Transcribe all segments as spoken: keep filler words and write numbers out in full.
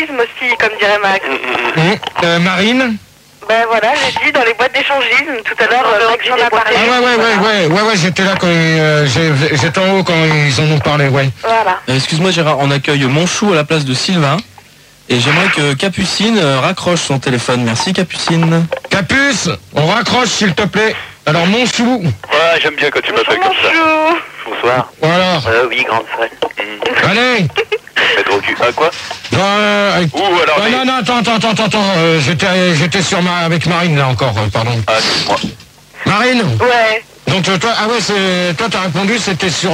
d'échangisme aussi, comme dirait Max. Mmh, euh, Marine? Ben voilà, j'ai dit dans les boîtes d'échangisme, tout à l'heure, euh, Max j'en a parlé. Ah ouais, ouais, ouais, ouais, ouais, ouais, j'étais là quand euh, j'ai- j'étais en haut quand ils en ont parlé, ouais. Voilà. Euh, Excuse-moi Gérard, on accueille Monchou à la place de Sylvain. Et j'aimerais que Capucine euh, raccroche son téléphone. Merci Capucine. Capuce, on raccroche s'il te plaît. Alors Monchou. Ouais, j'aime bien quand tu m'appelles comme ça. Bonsoir. Voilà. Euh, oui, grande frère. Mmh. Allez. Mettre au cul. Ah, quoi? Non, euh, Ouh, alors... euh, mais... non, non, attends, attends, attends, attends. Euh, j'étais, j'étais sur ma, avec Marine là encore, euh, pardon. Ah, excuse-moi. Marine. Ouais. Donc euh, toi, ah ouais, c'est, toi t'as répondu, c'était sur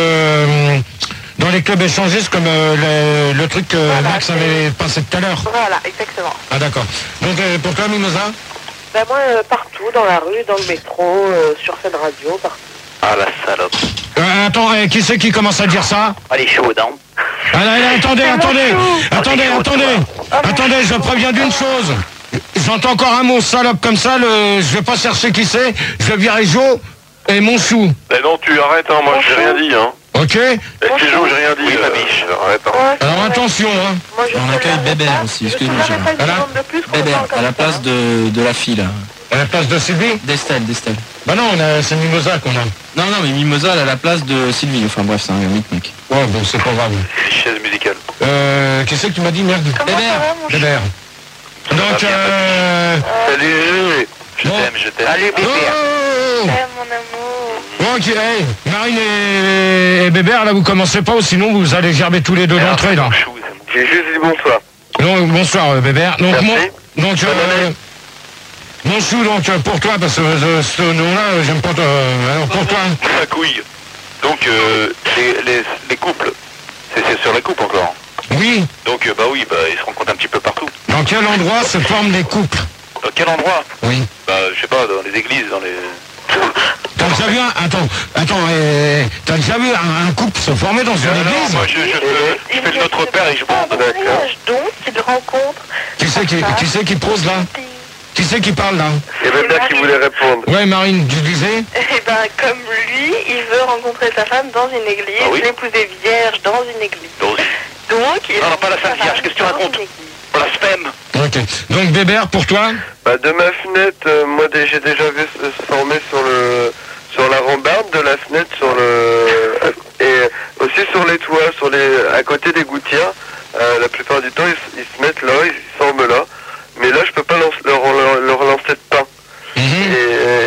euh, dans les clubs échangistes comme euh, le, le truc que Voilà, Max avait passé tout à l'heure. Voilà, exactement. Ah d'accord. Donc euh, pour toi, Mimosa? Ben moi, euh, partout, dans la rue, dans le métro, euh, sur cette radio, partout. Ah, la salope. Euh, attends, euh, qui c'est qui commence à dire ça? Elle est chaude, hein? Allez, allez, attendez, attendez, attendez, chaud, attendez, attendez, je préviens d'une chose. J'entends encore un mot salope comme ça, le, je vais pas chercher qui c'est, je vais virer Jo et Monchou. Ben non, tu arrêtes, hein, moi j'ai rien dit, hein. Ok? Et c'est Jo, j'ai rien dit. Oui, ma euh, biche. Arrête, hein. Ouais, c'est Alors vrai. attention, hein. Moi, je On sais accueille jamais Bébert pas. aussi, Je excuse-moi, sais jamais Gérard. pas une Voilà. seconde de plus qu'on Bébert, parle comme à la ça. place de, de la fille là. À la place de Sylvie? D'Estelle, d'Estelle. Bah non, on a, c'est Mimosa qu'on a. Non, non, mais Mimosa elle a la place de Sylvie. Enfin bref, c'est un micmac. Ouais, bon, c'est pas grave. Chaise musicale. Euh, qui c'est que tu m'as dit, merde? Comment ça va, mon Bébert. Donc, euh... Salut. Je Bon. t'aime, je t'aime. Salut, Oh, Eh, mon amour. bon, ok, hey, Marine et, et Bébert, là, vous commencez pas, ou sinon vous allez gerber tous les deux d'entrée, là. J'ai juste dit bonsoir. Donc, bonsoir, euh, Bébert. Donc, Merci. mon, donc, euh, Monchou, donc, euh, pour toi, parce que euh, ce nom-là, euh, j'aime pas, euh, alors, pour toi. Ma couille. Donc, euh, les, les, les couples. C'est c'est sur les couples encore. Oui. Donc, euh, bah oui, bah, ils se rencontrent un petit peu partout. Dans quel endroit se forment les couples? Dans quel endroit? Oui. Bah, je sais pas, dans les églises, dans les... T'as déjà vu un, attends, attends, euh, t'as déjà vu un, un couple se former dans une Ah non, église? moi, je, je, fais, je fais le Notre Père et je bande. Mariage, donc, c'est de rencontre. Qui c'est qui, qui c'est qui pose là? Qui c'est qui parle là? Il y avait bien qui voulait répondre. Ouais, Marine, tu disais? Eh ben, comme lui, il veut rencontrer sa femme dans une église, Ah oui. l'épouser vierge dans une église. Donc, Donc, il Non, non, pas la rencontre Sainte sa Vierge, femme qu'est-ce que tu dans racontes? une église. blasphème. Ok. Donc, Bébert, pour toi? Bah, de ma fenêtre, euh, moi dé- j'ai déjà vu se se former sur le sur la rambarde de la fenêtre, sur le et aussi sur les toits, sur les à côté des gouttières. Euh, la plupart du temps, ils, s- ils se mettent là, ils se forment là. Mais là, je peux pas lance- leur, leur, leur lancer de pain. Mhm. Et,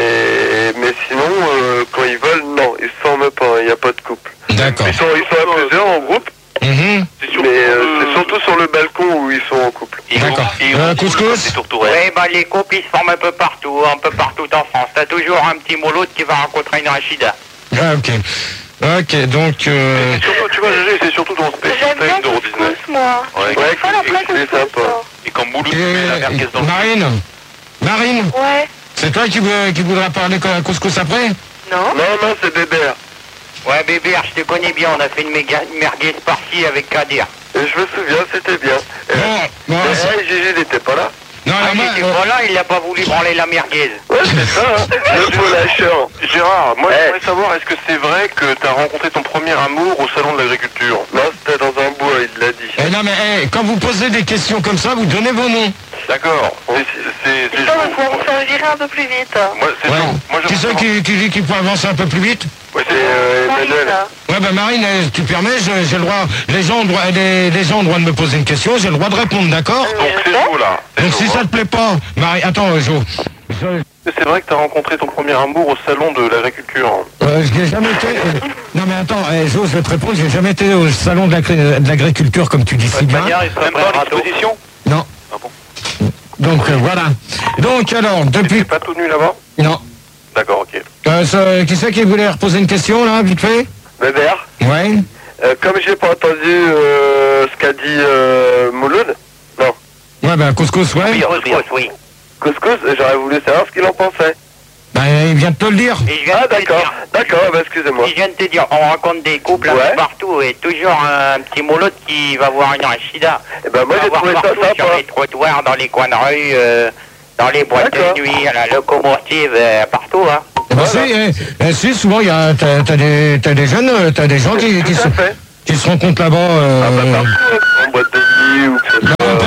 et- mais sinon, euh, quand ils volent, non, ils se forment pas. Il n'y a pas de couple. D'accord. Ils sont ils sont à plusieurs en groupe. Mhm. Mais euh, c'est surtout sur le balcon où ils sont en couple. D'accord. Euh, couscous? Oui, bah les couples ils se forment un peu partout, un peu partout en France. T'as toujours un petit molot qui va rencontrer une rachida. Ah, ok. Ok, donc... Euh... Et surtout, tu vois, Gégé, c'est surtout dans Space J'aime bien Time de couscous, Disney. moi. Ouais, Je ouais, préfère la plaque c'est couscous, sympa. moi. Et quand Boulou Et- met la merguez dans le... Marine? Marine? Ouais. C'est toi qui, veux- qui voudras parler comme un couscous après? Non. Non, non, c'est Bébert. Ouais bébé, je te connais bien, on a fait une méga merguez partie avec Kadir. Et je me souviens, c'était bien. Et, Bon, bon, et, c'est- hey, Gégé, il n'était pas là. non, Ah, alors, moi, j'étais euh, pas là, il a pas voulu branler la merguez. Ouais, c'est ça, hein. Le beau lâcheur. Gérard, moi Eh. j'aimerais savoir, est-ce que c'est vrai que t'as rencontré ton premier amour au salon de l'agriculture? Non, c'était dans un bois, il l'a dit. eh, non, mais eh, quand vous posez des questions comme ça, vous donnez vos noms. D'accord. C'est- C'est c'est Putain, chaud. il faut faire virer un peu plus vite. Moi, c'est Ouais. chaud. Moi, Qui j'aimerais c'est qui, qui dit qu'il faut avancer un peu plus vite? Ouais, C'est c'est... euh, Marine, Emmanuel. là. Ouais, ben Marine, eh, tu permets, je- j'ai le droit, les gens, ont droit, les, les gens ont le droit de me poser une question, j'ai le droit de répondre, d'accord? Donc c'est chaud là. C'est Donc chaud, si ça hein. te plaît pas, Marie, attends, euh, Jo. Je- C'est vrai que t'as rencontré ton premier amour au salon de l'agriculture. Euh, je n'ai jamais été. euh, non mais attends, eh, Jo, je vais te répondre, j'ai jamais été au salon de l'agri- de l'agriculture comme tu dis si bien. Manière, il serait Même prêt pas à râteau. l'exposition? Non. Ah bon? Donc euh, voilà. Donc alors, Tu depuis. t'es pas tout nu là-bas? Non. D'accord, ok. Euh, ça- qui c'est qui voulait reposer une question là, vite fait? Bébert, Ouais. euh, comme j'ai pas entendu euh, ce qu'a dit euh, Mouloud, non, Ouais, ben couscous, ouais. Oui, couscous, oui. Couscous, j'aurais voulu savoir ce qu'il en pensait. Ben il vient de te le dire. Et je viens Ah, de te d'accord, dire, d'accord, bah excusez-moi. je viens de te dire, on rencontre des couples un Ouais. peu partout et toujours un petit molot qui va voir une rachida. Et ben moi On va j'ai voir trouvé ça partout sur sympa. les trottoirs, dans les coins de rue, euh, dans les boîtes D'accord. de nuit, à la locomotive, euh, partout, hein. Eh ben, si, eh, eh, si, souvent il y a, t'as, t'as des, t'as des jeunes, euh, t'as des gens qui, qui, Tout se, à fait. qui se rencontrent là-bas. Ah bah Euh, partout, en boîte de nuit ou que ce ben, soit...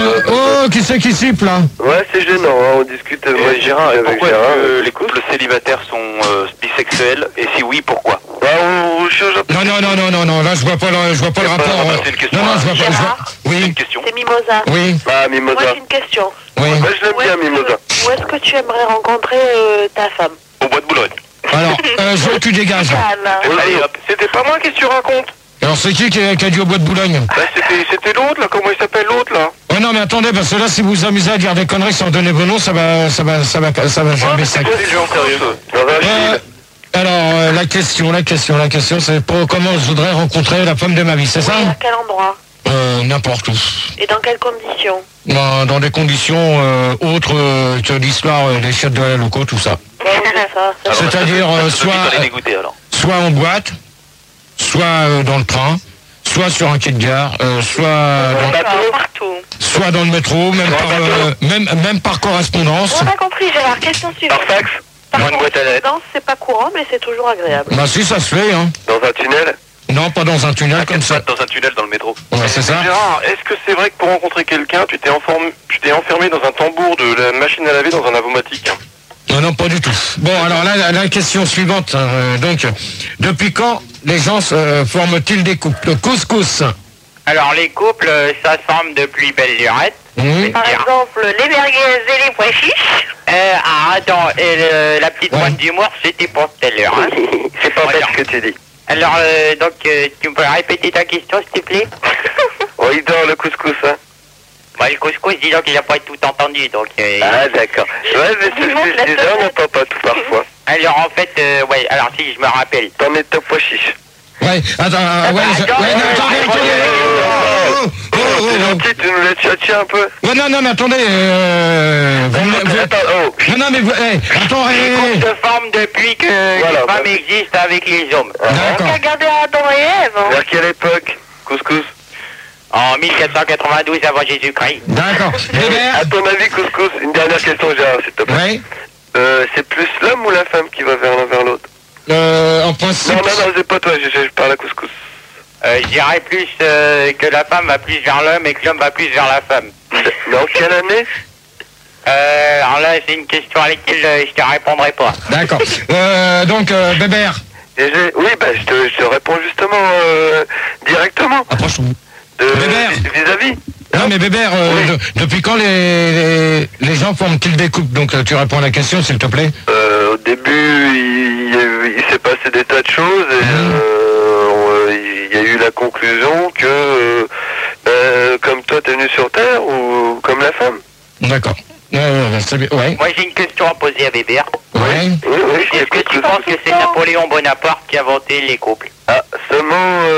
c'est qui siffle là? Ouais, c'est gênant, hein, on discute. Et moi, je Gérard, discute et avec pourquoi Gérard, est-ce que on les écoute. couples célibataires sont euh, bisexuels? Et si oui, pourquoi? Bah, on, on change un peu. Non, non, non, non, non, non, là je vois pas le, je vois pas le C'est pas- rapport. bah, euh. c'est une question, Non, non, je vois hein. pas. je vois- Gérard, C'est une Oui, question. c'est Mimosa. oui, Ah, Moi, Mimosa. j'ai une question. oui. Moi, je l'aime Où bien, est-ce que- Mimosa. Où est-ce que tu aimerais rencontrer euh, ta femme? Au bois de Boulogne. Alors, euh, Jo, tu dégages. Anna. Allez hop. C'était pas moi qui tu racontes. Alors c'est qui qui a, qui a dit au bois de Boulogne? Bah, c'était, c'était l'autre, là. Comment il s'appelle, l'autre, là? Oh non, mais attendez, parce que là, si vous vous amusez à dire des conneries sans donner vos noms, ça va, ça va, ça va, ça va jamais ça. C'est des gens sérieux. Dans un Euh, film. alors, euh, la question, la question, la question, c'est pour comment je voudrais rencontrer la femme de ma vie, c'est ça? Oui, à quel endroit? Euh, n'importe où. Et dans quelles conditions? Dans, dans des conditions euh, autres euh, que l'histoire euh, des chiottes de la loco, tout ça. Bah, oui, c'est ça. ça Alors, C'est-à-dire, ça, ça, euh, ça, soit- ça, ça, les dégoûter, alors. Soit en boîte, soit euh, dans le train, soit sur un quai de gare, euh, soit, dans, D'accord, partout. soit dans le métro, même par, euh, même, même par correspondance. On a compris, Gérard. Question suivante. Par fax. Par Dans une boîte à lettres. correspondance, c'est pas courant, mais c'est toujours agréable. Bah si, ça se fait, hein. Dans un tunnel. Non, pas dans un tunnel comme ça. Dans un tunnel dans le métro. Ouais, c'est ça. Gérard, est-ce que c'est vrai que pour rencontrer quelqu'un, tu t'es, enfermé, tu t'es enfermé dans un tambour de la machine à laver dans un avomatique? Non, non, pas du tout. Bon, alors là, la, la question suivante. euh, donc, depuis quand les gens euh, forment-ils des couples? Couscous. Alors les couples, euh, ça semble depuis belle lurette. Mmh. Par Bien. exemple, les merguez et les pois chiches. Euh, ah, attends, et le- la petite Ouais. pointe d'humour, c'était pour tout à l'heure. Hein. C'est pas bête Regarde. ce que tu dis. Alors, euh, donc, euh, tu peux répéter ta question, s'il te plaît? Oh, il dort le couscous, hein. Bah, le couscous, dis donc, il a pas tout entendu, donc... euh, Ah, d'accord. Ouais, mais c'est ce que je disais, on n'entend pas tout parfois. Alors, en fait, euh, ouais, alors si, je me rappelle. T'en es top pois chiche. Ouais, attends, euh, ouais, je- attends, ouais, non, euh, attendez, ouais, attendez, ouais, oh, oh, oh, oh, C'est oh. gentil, tu nous laisses tchatcher un peu. Ouais, non, non, mais attendez, euh, vous, vous- Attends, oh. non, non, mais vous, hey, attends, hey, Les hey, couples hey. se forment depuis que Voilà, les femmes bah. existent avec les hommes. On D'accord. a regardé Adam et Ève. hein. Vers quelle époque? Couscous. En mille quatre cent quatre-vingt-douze avant Jésus-Christ. D'accord. Bébert. À ton avis, couscous, une dernière question, Gérard, s'il te plaît. Ouais. Euh, c'est plus l'homme ou la femme qui va vers l'un vers l'autre? Euh, en principe. Non, non, non, c'est pas toi, je, je parle à couscous. Euh, je dirais plus euh, que la femme va plus vers l'homme et que l'homme va plus vers la femme. Dans quelle année? Euh, alors là, c'est une question à laquelle euh, je te répondrai pas. D'accord. Euh, donc, euh, Bébert. Et j'ai- Oui, bah, je te, je te réponds justement euh, directement. Approche-vous. De, Bébert. Vis-à-vis. Non, mais Bébert, euh, Oui. de- depuis quand les, les, les gens forment-ils des couples? Donc, euh, tu réponds à la question, s'il te plaît. Euh, au début, il, il- il s'est passé des tas de choses et Mhm. euh, on- il y a eu la conclusion que, euh, euh, comme toi, t'es venu sur Terre ou comme la femme. D'accord. Ouais, ouais, ouais, c'est bien. Ouais. Moi, j'ai une question à poser à Bébert. Ouais. Oui, oui, je Est-ce que t'écoute. tu penses que c'est Napoléon Bonaparte qui a inventé les couples? Ah, seulement,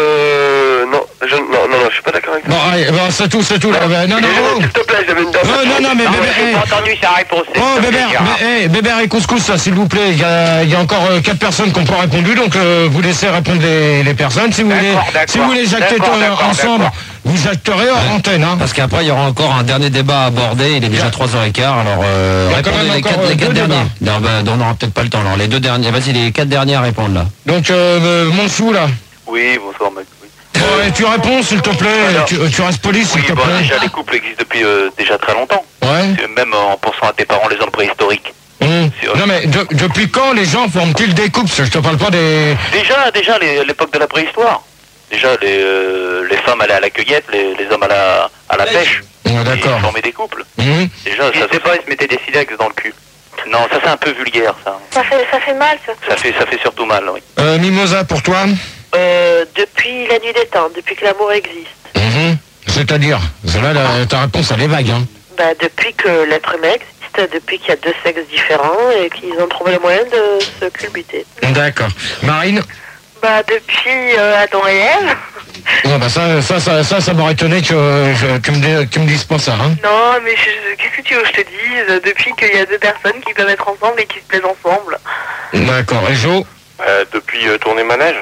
euh, non, je, non, non, non, je suis pas d'accord avec toi. Bon, allez, bon, c'est tout, c'est tout. Là. Bah, non, non, Excusez-moi, oh. s'il te plaît, j'avais une dernière Oh, non, non, mais Non, Bébert, mais j'ai hey. pas entendu sa réponse. Oh, s'il te plaît, Bébert, Gérard. mais, hey, Bébert et Couscous, ça, s'il vous plaît. Il y a, il y a encore euh, quatre personnes qui n'ont pas répondu, donc euh, vous laissez répondre les, les personnes. Si vous voulez, D'accord, d'accord. si vous voulez jacter D'accord, euh, d'accord, ensemble, d'accord. vous jacterez hors antenne. Hein. Parce qu'après, il y aura encore un dernier débat à aborder. Il est déjà trois heures quinze. Alors, euh, Il y a quand répondez même les encore, quatre, euh, les quatre deux derniers. débats. Non, bah, on n'aura peut-être pas le temps. Alors, les deux derniers. Vas-y, les quatre derniers à répondre là. Donc, euh, euh, mon chou, là. Oui, bonsoir, mec. Oui, Bon, et tu réponds, s'il te plaît. Alors. Tu, tu restes poli, s'il oui te bon, plaît. déjà, les couples existent depuis euh, déjà très longtemps. Ouais. Même en pensant à tes parents, les hommes préhistoriques. Hum. C'est vrai. Non, mais de- depuis quand les gens forment-ils des couples? Je te parle pas des... Déjà, déjà, les- l'époque de la préhistoire. Déjà, les, euh, les femmes allaient à la cueillette, les, les hommes à la, à la pêche. Ouais, d'accord. Ils formaient des couples. Hum. Déjà, ça, Je sais pas, ils se mettaient des silex dans le cul. Non, ça c'est un peu vulgaire, ça. Ça fait, ça fait mal, ça. Ça fait, ça fait surtout mal, oui. Euh, Mimosa, pour toi? Euh, depuis la nuit des temps, depuis que l'amour existe. Mhm. C'est-à-dire, là, la- ta réponse, elle est vague, hein. Bah, depuis que l'être humain existe, depuis qu'il y a deux sexes différents et qu'ils ont trouvé le moyen de se culbuter. D'accord. Marine? Bah, depuis euh, Adam et Ève. Non, bah ça, ça, ça, ça, ça m'aurait étonné que euh, je- tu me, dis- tu me dises pas ça, hein. Non, mais je- qu'est-ce que tu veux que je te dise? Depuis qu'il y a deux personnes qui peuvent être ensemble et qui se plaisent ensemble. D'accord. Et Jo? Euh, depuis euh, tourner manège.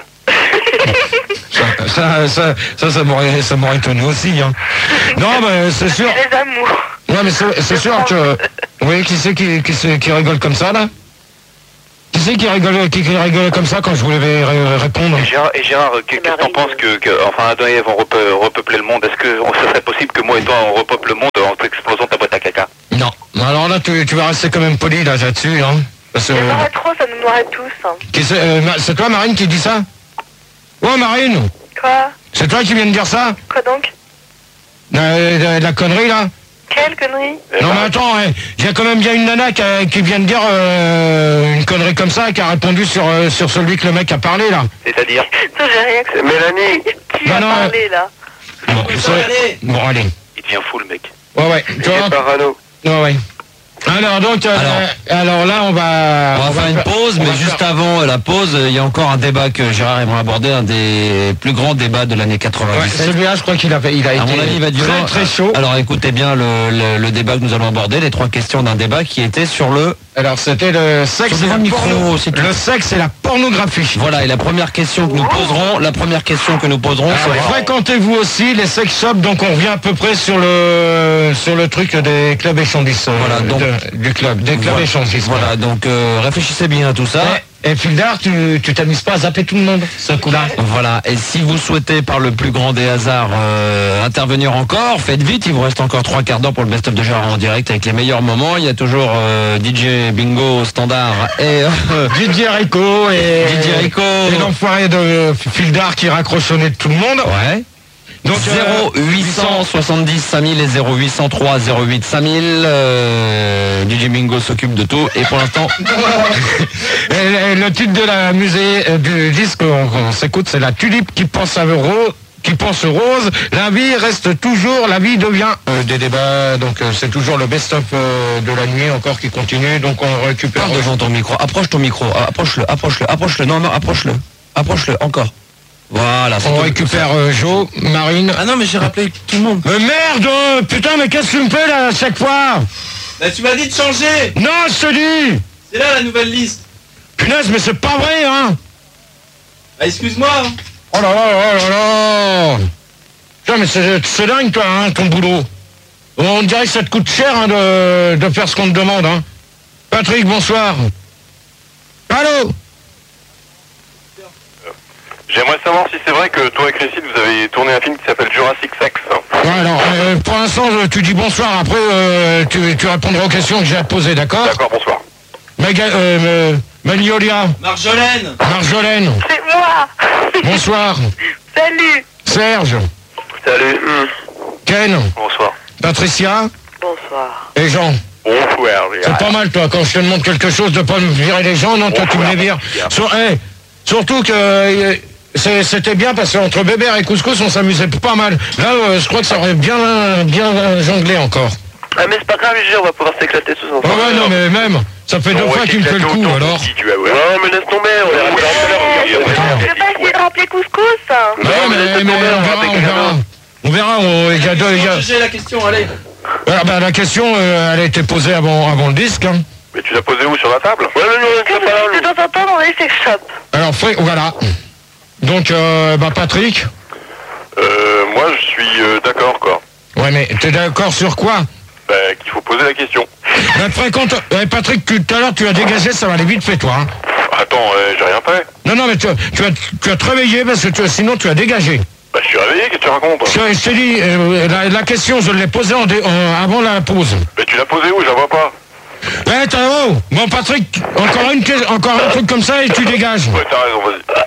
Ça, ça, ça, ça, ça m'aurait, ça m'aurait étonné aussi, hein. Non, mais c'est sûr. Les amours. Ouais, mais c'est, c'est sûr que... Oui, qui c'est qui, qui, c'est- qui rigole comme ça, là? Qui c'est qui rigole, qui, qui rigole comme ça quand je voulais ré- répondre? Et Gérard, et Gérard que- qu'est-ce que t'en penses que, que, enfin, Adam et Ève vont repe- repeupler le monde? Est-ce que on- ça serait possible que moi et toi on repeuple le monde en explosant ta boîte à là, tu, tu vas rester quand même poli là, là-dessus, hein. Parce que, Il y en aurait trop, ça nous noierait tous. Hein. qui c'est, euh, Ma- c'est toi, Marine, qui dit ça? Oh, Marine! Quoi? C'est toi qui viens de dire ça? Quoi donc? La, la, la connerie, là? Quelle connerie? Non, mais attends, il y a quand même bien une nana qui, a- qui vient de dire euh, une connerie comme ça, qui a répondu sur, euh, sur celui que le mec a parlé, là. C'est-à-dire Non, j'ai rien que C'est Mélanie. tu Non, as non, parlé, là. Bon, c'est- bon, allez. Il devient fou, le mec. Ouais, ouais. Tu Il vois? est parano. Ouais, ouais. Alors, donc, euh, Alors. euh, alors là, on va... On va faire une pause, on mais va juste faire- avant la pause, il y a encore un débat que Gérard aimerait aborder, un des plus grands débats de l'année Ouais, quatre-vingt-dix-sept. celui-là, je crois qu'il a, fait- il a À été mon avis, il va durer très, très chaud. Alors écoutez bien le, le, le débat que nous allons aborder, les trois questions d'un débat qui était sur le... Alors, c'était le sexe Sur et la le micro, porno- c'est tout. Le sexe et la pornographie. Voilà, et la première question que nous poserons, la première question que nous poserons, Alors, c'est... fréquentez-vous aussi les sex shops? Donc, on revient à peu près sur le sur le truc des clubs échangistes. euh, Voilà, donc- de- du club, des clubs Voilà. échangistes. Voilà, donc euh, réfléchissez bien à tout ça. Et, et Fildar, tu tu t'amuses pas à zapper tout le monde, ce coup-là? Voilà, et si vous souhaitez par le plus grand des hasards euh, intervenir encore, faites vite, il vous reste encore trois quarts d'heure pour le best-of de Gérard en direct avec les meilleurs moments. Il y a toujours euh, D J Bingo standard et euh, Didier Rico et Didier Rico. et l'enfoiré de Fildar qui raccroche au nez de tout le monde. ouais. Donc zéro huit cent soixante-dix cinq mille et zéro huit cent trois zéro huit cinq mille. Euh, D J Bingo s'occupe de tout et pour l'instant, Et, et le titre de la musée euh, du disque on, on s'écoute, c'est la tulipe qui pense à rose, qui pense rose. La vie reste toujours, la vie devient euh, des débats. Donc euh, c'est toujours le best-of euh, de la nuit encore qui continue. Donc on récupère. parle devant ton micro, approche ton micro, Ah, approche-le, approche-le, approche-le, non, non, approche-le, approche-le, encore. Voilà, c'est On tout. récupère euh, Joe, Marine. Ah non, mais j'ai rappelé tout le monde. Mais merde, euh, putain, mais qu'est-ce que tu me fais là à chaque fois? Bah, tu m'as dit de changer. Non, je te dis. C'est là la nouvelle liste. Punaise, mais c'est pas vrai, hein. Bah, excuse-moi. hein. Oh là là, oh là là. Putain, mais c'est c'est dingue, toi, hein, ton boulot. On dirait que ça te coûte cher hein, de, de faire ce qu'on te demande. Hein. Patrick, bonsoir. Allô? J'aimerais savoir si c'est vrai que toi et Christine, vous avez tourné un film qui s'appelle Jurassic Sex. Ouais, alors, euh, pour l'instant, je- tu dis bonsoir. Après, euh, tu, tu répondras aux questions que j'ai à te poser, d'accord? D'accord, bonsoir. Maga- euh, euh, Magnolia, Marjolaine. Marjolaine, C'est moi. bonsoir. Salut. Serge, Salut. Ken, Bonsoir. Patricia Bonsoir. et Jean. Bonsoir. C'est pas mal, toi, quand je te demande quelque chose, de pas me virer les gens, non, toi, tu me les vires. Sur- hey, surtout que euh, c'est- c'était bien parce qu'entre Bébert et Couscous, on s'amusait pas mal. Là, euh, je crois que ça aurait bien, bien euh, jonglé encore. Ah mais c'est pas grave, Gigi, on va pouvoir s'éclater tous ensemble. Oh ouais, non, mais même, ça fait deux fois qu'il me fait le coup, alors. Non mais laisse tomber, on est resté Je vais pas essayer de rappeler couscous. Ouais, mais, mais on verra, on verra. On verra, on- il y a deux... il y a- J'ai la question, allez. Ah, bah, la question, euh, elle a été posée avant, avant le disque. Hein. Mais tu l'as posé où, sur la table? Ouais, mais non, Que vous êtes de temps en temps dans les sex shops. Alors, frère, voilà. Donc, euh, bah, Patrick. Euh, moi je suis euh, d'accord, quoi. Ouais, mais t'es d'accord sur quoi? Bah, qu'il faut poser la question. Bah, fréquente... Ouais, Patrick, tu- tout à l'heure, tu as dégagé, ça va aller vite fait, toi. Hein. Attends, euh, j'ai rien fait. Non, non, mais tu, tu, as, tu as te réveillé parce que tu, sinon tu as dégagé. Bah, je suis réveillé, qu'est-ce que tu racontes? Je, je t'ai dit, euh, la, la question, je l'ai posée en dé- en- avant la pause. Mais tu l'as posé où? Je la vois pas. Eh, t'as oh Bon, Patrick, encore, une, que- encore un truc comme ça et tu dégages. Ouais, t'as raison,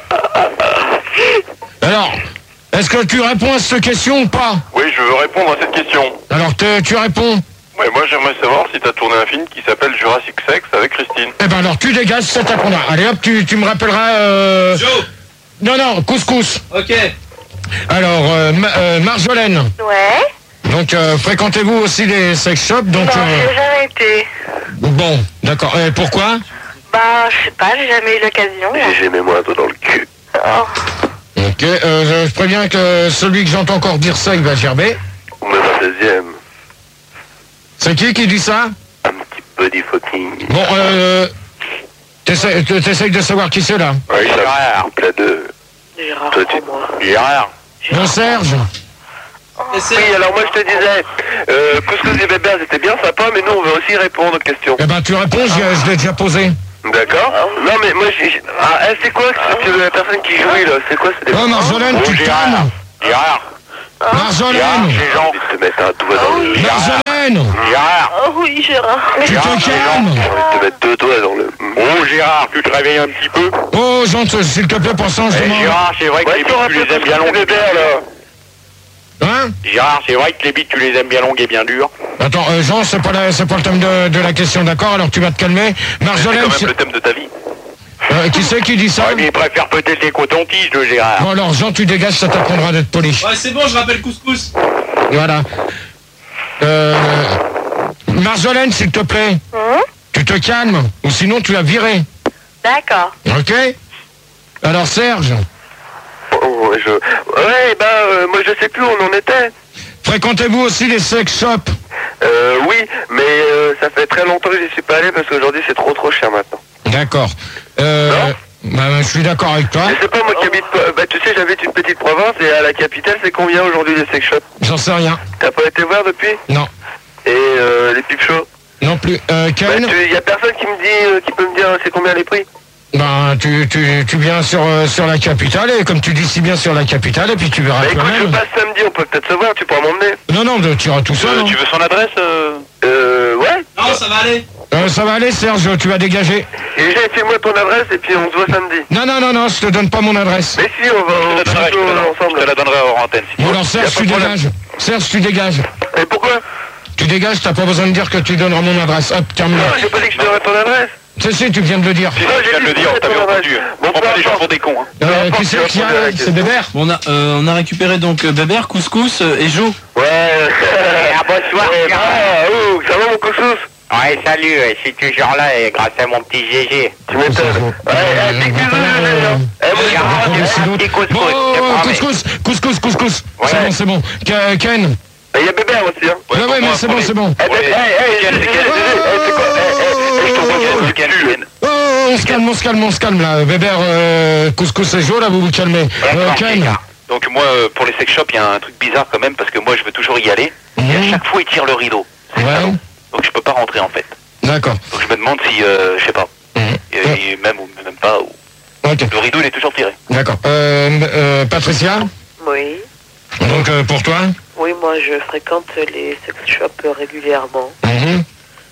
vas-y. Alors, est-ce que tu réponds à cette question ou pas? Oui, je veux répondre à cette question. Alors, te- tu réponds. Ouais, moi j'aimerais savoir si t'as tourné un film qui s'appelle Jurassic Sex avec Christine. Eh ben alors, tu dégages, ça t'apprendra. Allez hop, tu, tu me rappelleras... Euh... Joe. Non, non, couscous. Ok. Alors, euh, Ma- euh, Marjolaine. Ouais. Donc, euh, fréquentez-vous aussi les sex shops? Donc, Non, euh, j'ai jamais été. bon, d'accord. Et pourquoi? Bah, je sais pas, j'ai jamais eu l'occasion. J'ai mes moi dans le cul. Oh. Ok, euh, je, je préviens que celui que j'entends encore dire ça, il va gerber. On me va seizième. C'est qui qui dit ça? Un petit body fucking. Bon, euh... T'essayes t'essayes de savoir qui c'est, là? Oui, ça couple à deux. Gérard, Toi, tu... moi. Gérard. Bon, Serge? Oui, alors moi je te disais, euh, Couscous et Bébert c'était bien sympa, mais nous on veut aussi répondre aux questions. Eh ben, tu réponds, je, je l'ai déjà posé. D'accord. Non mais moi j'ai... Ah, eh, c'est quoi que c'est la personne qui jouit là? C'est quoi? C'est des... Oh, Marjolaine, tu te calmes? Gérard. Marjolaine! C'est Jean. Ils te mettent un doigt dans le... Marjolaine! Ken, Gérard. Oh oui, Gérard. tu te calmes. J'ai envie de te mettre deux doigts dans le... Oh Gérard, tu te réveilles un petit peu. Oh, Jean, s'il te plaît, pour ça, je Eh, demande. Gérard, c'est vrai que Ouais, les tu bites, auras tu les fait aimes bien ton longues et bien bébé, là. Hein? Gérard, c'est vrai que les bites, tu les aimes bien longues et bien dures. Attends, euh, Jean, c'est pas, la- c'est pas le thème de, de la question, d'accord? Alors tu vas te calmer. C'est Marjolaine, quand même c'est- le thème de ta vie. euh, qui c'est qui dit ça? Ouais, mais il préfère peut-être les cotons-tiges, le Gérard. Bon alors, Jean, tu dégages, ça t'apprendra d'être poli. Ouais, c'est bon, je rappelle couscous. Voilà. Euh, Marjolaine, s'il te plaît, Hum, tu te calmes, ou sinon tu vas virer. D'accord. Ok? Alors Serge, Oh, ouais, je... Ouais, bah, euh, moi je sais plus où on en était. fréquentez-vous aussi les sex shops? Euh, oui, mais euh, ça fait très longtemps que j'y suis pas allé parce qu'aujourd'hui c'est trop trop cher maintenant. D'accord. Euh, Non. bah, je suis d'accord avec toi. Je sais pas, moi qui habite... pas- Bah, tu sais, j'habite une petite province et à la capitale, c'est combien aujourd'hui les sex shops? J'en sais rien. T'as pas été voir depuis? Non. Et euh, les pipe shows? Non plus. Euh, Bah, Ken, tu... y a personne qui me dit, euh, qui peut me dire euh, c'est combien les prix? ben, tu, tu, tu viens sur, euh, sur la capitale, et comme tu dis si bien sur la capitale, et puis tu verras Bah écoute, je toi-même. passe samedi, on peut peut-être se voir, tu pourras m'emmener. Non, non, tu iras tout seul. Euh, hein. tu veux son adresse euh Euh, ouais. Non, ça va aller. Euh, ça va aller, Serge, tu vas dégager. Et j'ai file-moi ton adresse et puis on se voit samedi. Non, non, non, non, je te donne pas mon adresse. Mais si, on va Je on te la donnerai, je te va la donnerai. ensemble. Je te la donnerai hors antenne. si tu Bon veux. alors Serge, Y a pas tu de problème. dégages. Serge, tu dégages. Et pourquoi? Tu dégages, t'as pas besoin de dire que tu donneras mon adresse. Hop, terminé. Non, j'ai pas dit que je donnerais ton adresse. Si, si, tu viens de le dire. Si, si, Ah, tu viens de le dire, on t'avait entendu. Bon, Prends pas peu les gens importe. pour des cons. hein. Euh, Peu qui importe, c'est tu qui vas poser la a question. C'est Bébert. Bon, on, a, euh, on a récupéré donc euh, Bébert, couscous euh, et Jo. Ouais. Ah, bonsoir, Ouais, Gérard. bah, oh, ça va mon couscous? Ouais, salut, euh, je suis toujours là et grâce à mon petit G G. Tu m'étonnes. Ouais, Euh, eh, big on va bisous, pas, Lionel, euh, hein. Eh, moi, Gérard, je on vais va c'est essayer un petit d'autres. couscous, Bon, je te promets. couscous, couscous, couscous. C'est Ouais. bon, c'est bon. Ke- Ken. Il y a Bébert aussi, hein. Ouais, ouais, pour mais moi, c'est pour bon, les- c'est bon. Eh, Ouais. eh, eh, Ken, eh, Ken, eh, eh, c'est quoi? Eh, eh, eh, je t'en Oh, prie, Ken, Ken. Oh, on se calme, on se calme, on se calme là. Bébert, euh, couscous et Jo, là, vous vous calmez. Euh, D'accord, Ken. Gérard. Donc moi, euh, pour les sex shops, il y a un truc bizarre quand même, parce que moi, je veux toujours y aller. Et à Mhm. chaque fois, ils tirent le rideau. C'est Ouais. salaud. Donc je peux pas rentrer en fait. D'accord. Donc je me demande si, euh, je sais pas, Mhm. et, et même ou même pas, ou... Ok, le rideau il est toujours tiré. d'accord. Euh, euh, Patricia, Oui. donc euh, pour toi. Oui, moi je fréquente les sex shops régulièrement. Mhm.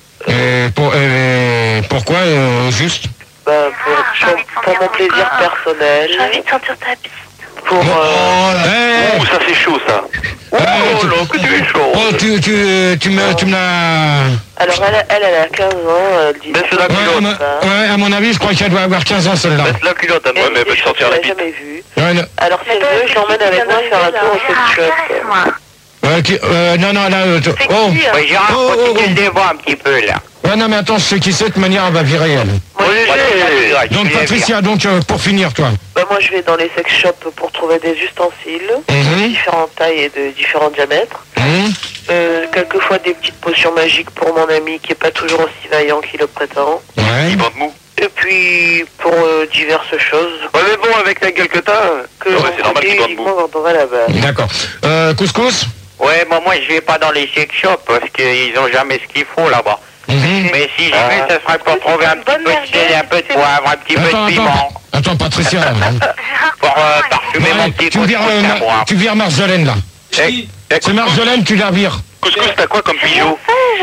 Et pour, et pourquoi euh, juste Bah, pour, pour, pour mon plaisir personnel. J'ai envie de sentir ta bite. Pour. euh, Oh, là. Ouh, ça c'est chaud ça. Eh, Oh tu- là, que tu es chaud. Oh, tu, tu, tu me, tu me l'as... Alors elle, elle, elle a quinze ans. Elle dit. Baisse la Ouais, à, mon- ça. ouais, à mon avis, je crois qu'elle doit avoir quinze ans, celle-là. Baisse la culotte, hein. Et- Ouais, mais elle et peut je te sortir crois la qu'elle l'a bite. jamais vu. Ouais, non, Alors si elle veut, je l'emmène avec moi faire un tour au sex shop. Moi. ouais, qui- euh, non, non, là... euh, t- C'est oh, qui, hein? Ouais, Gérard, Oh, oh, continue oh. le débat un petit peu là. ouais, non, mais attends, je sais qui c'est, de toute manière, elle va virer, elle. Moi, Oui, je, j'ai- Ouais, tu Donc, viens Patricia, donc, euh, pour finir, toi. bah, moi je vais dans les sex shops pour trouver des ustensiles de Mhm, différentes tailles et de différents diamètres. mhm. Euh, quelquefois des petites potions magiques pour mon ami qui est pas toujours aussi vaillant qu'il le prétend. Ouais. Ils vendent mou. Et puis pour euh, diverses choses Ouais, mais bon, avec la gueule que t'as, euh, que Ouais, l'on c'est normal fait qu'ils vendent uniquement quand on va là-bas. D'accord. Euh, couscous. Ouais, bah moi je vais pas dans les sex shops parce qu'ils ont jamais ce qu'il faut là-bas. Mhm. Mais si je vais, ça serait pour trouver un petit peu de sel, un peu de poivre, un petit peu Attends, de attends, piment. attends, Patricia. Pour euh, parfumer mon Ouais, petit tu vires, couscous euh, à Ma- moi. tu vires Marjolaine, là. Eh, C'est Marjolaine, tu la vires. Couscous, t'as quoi comme bijou?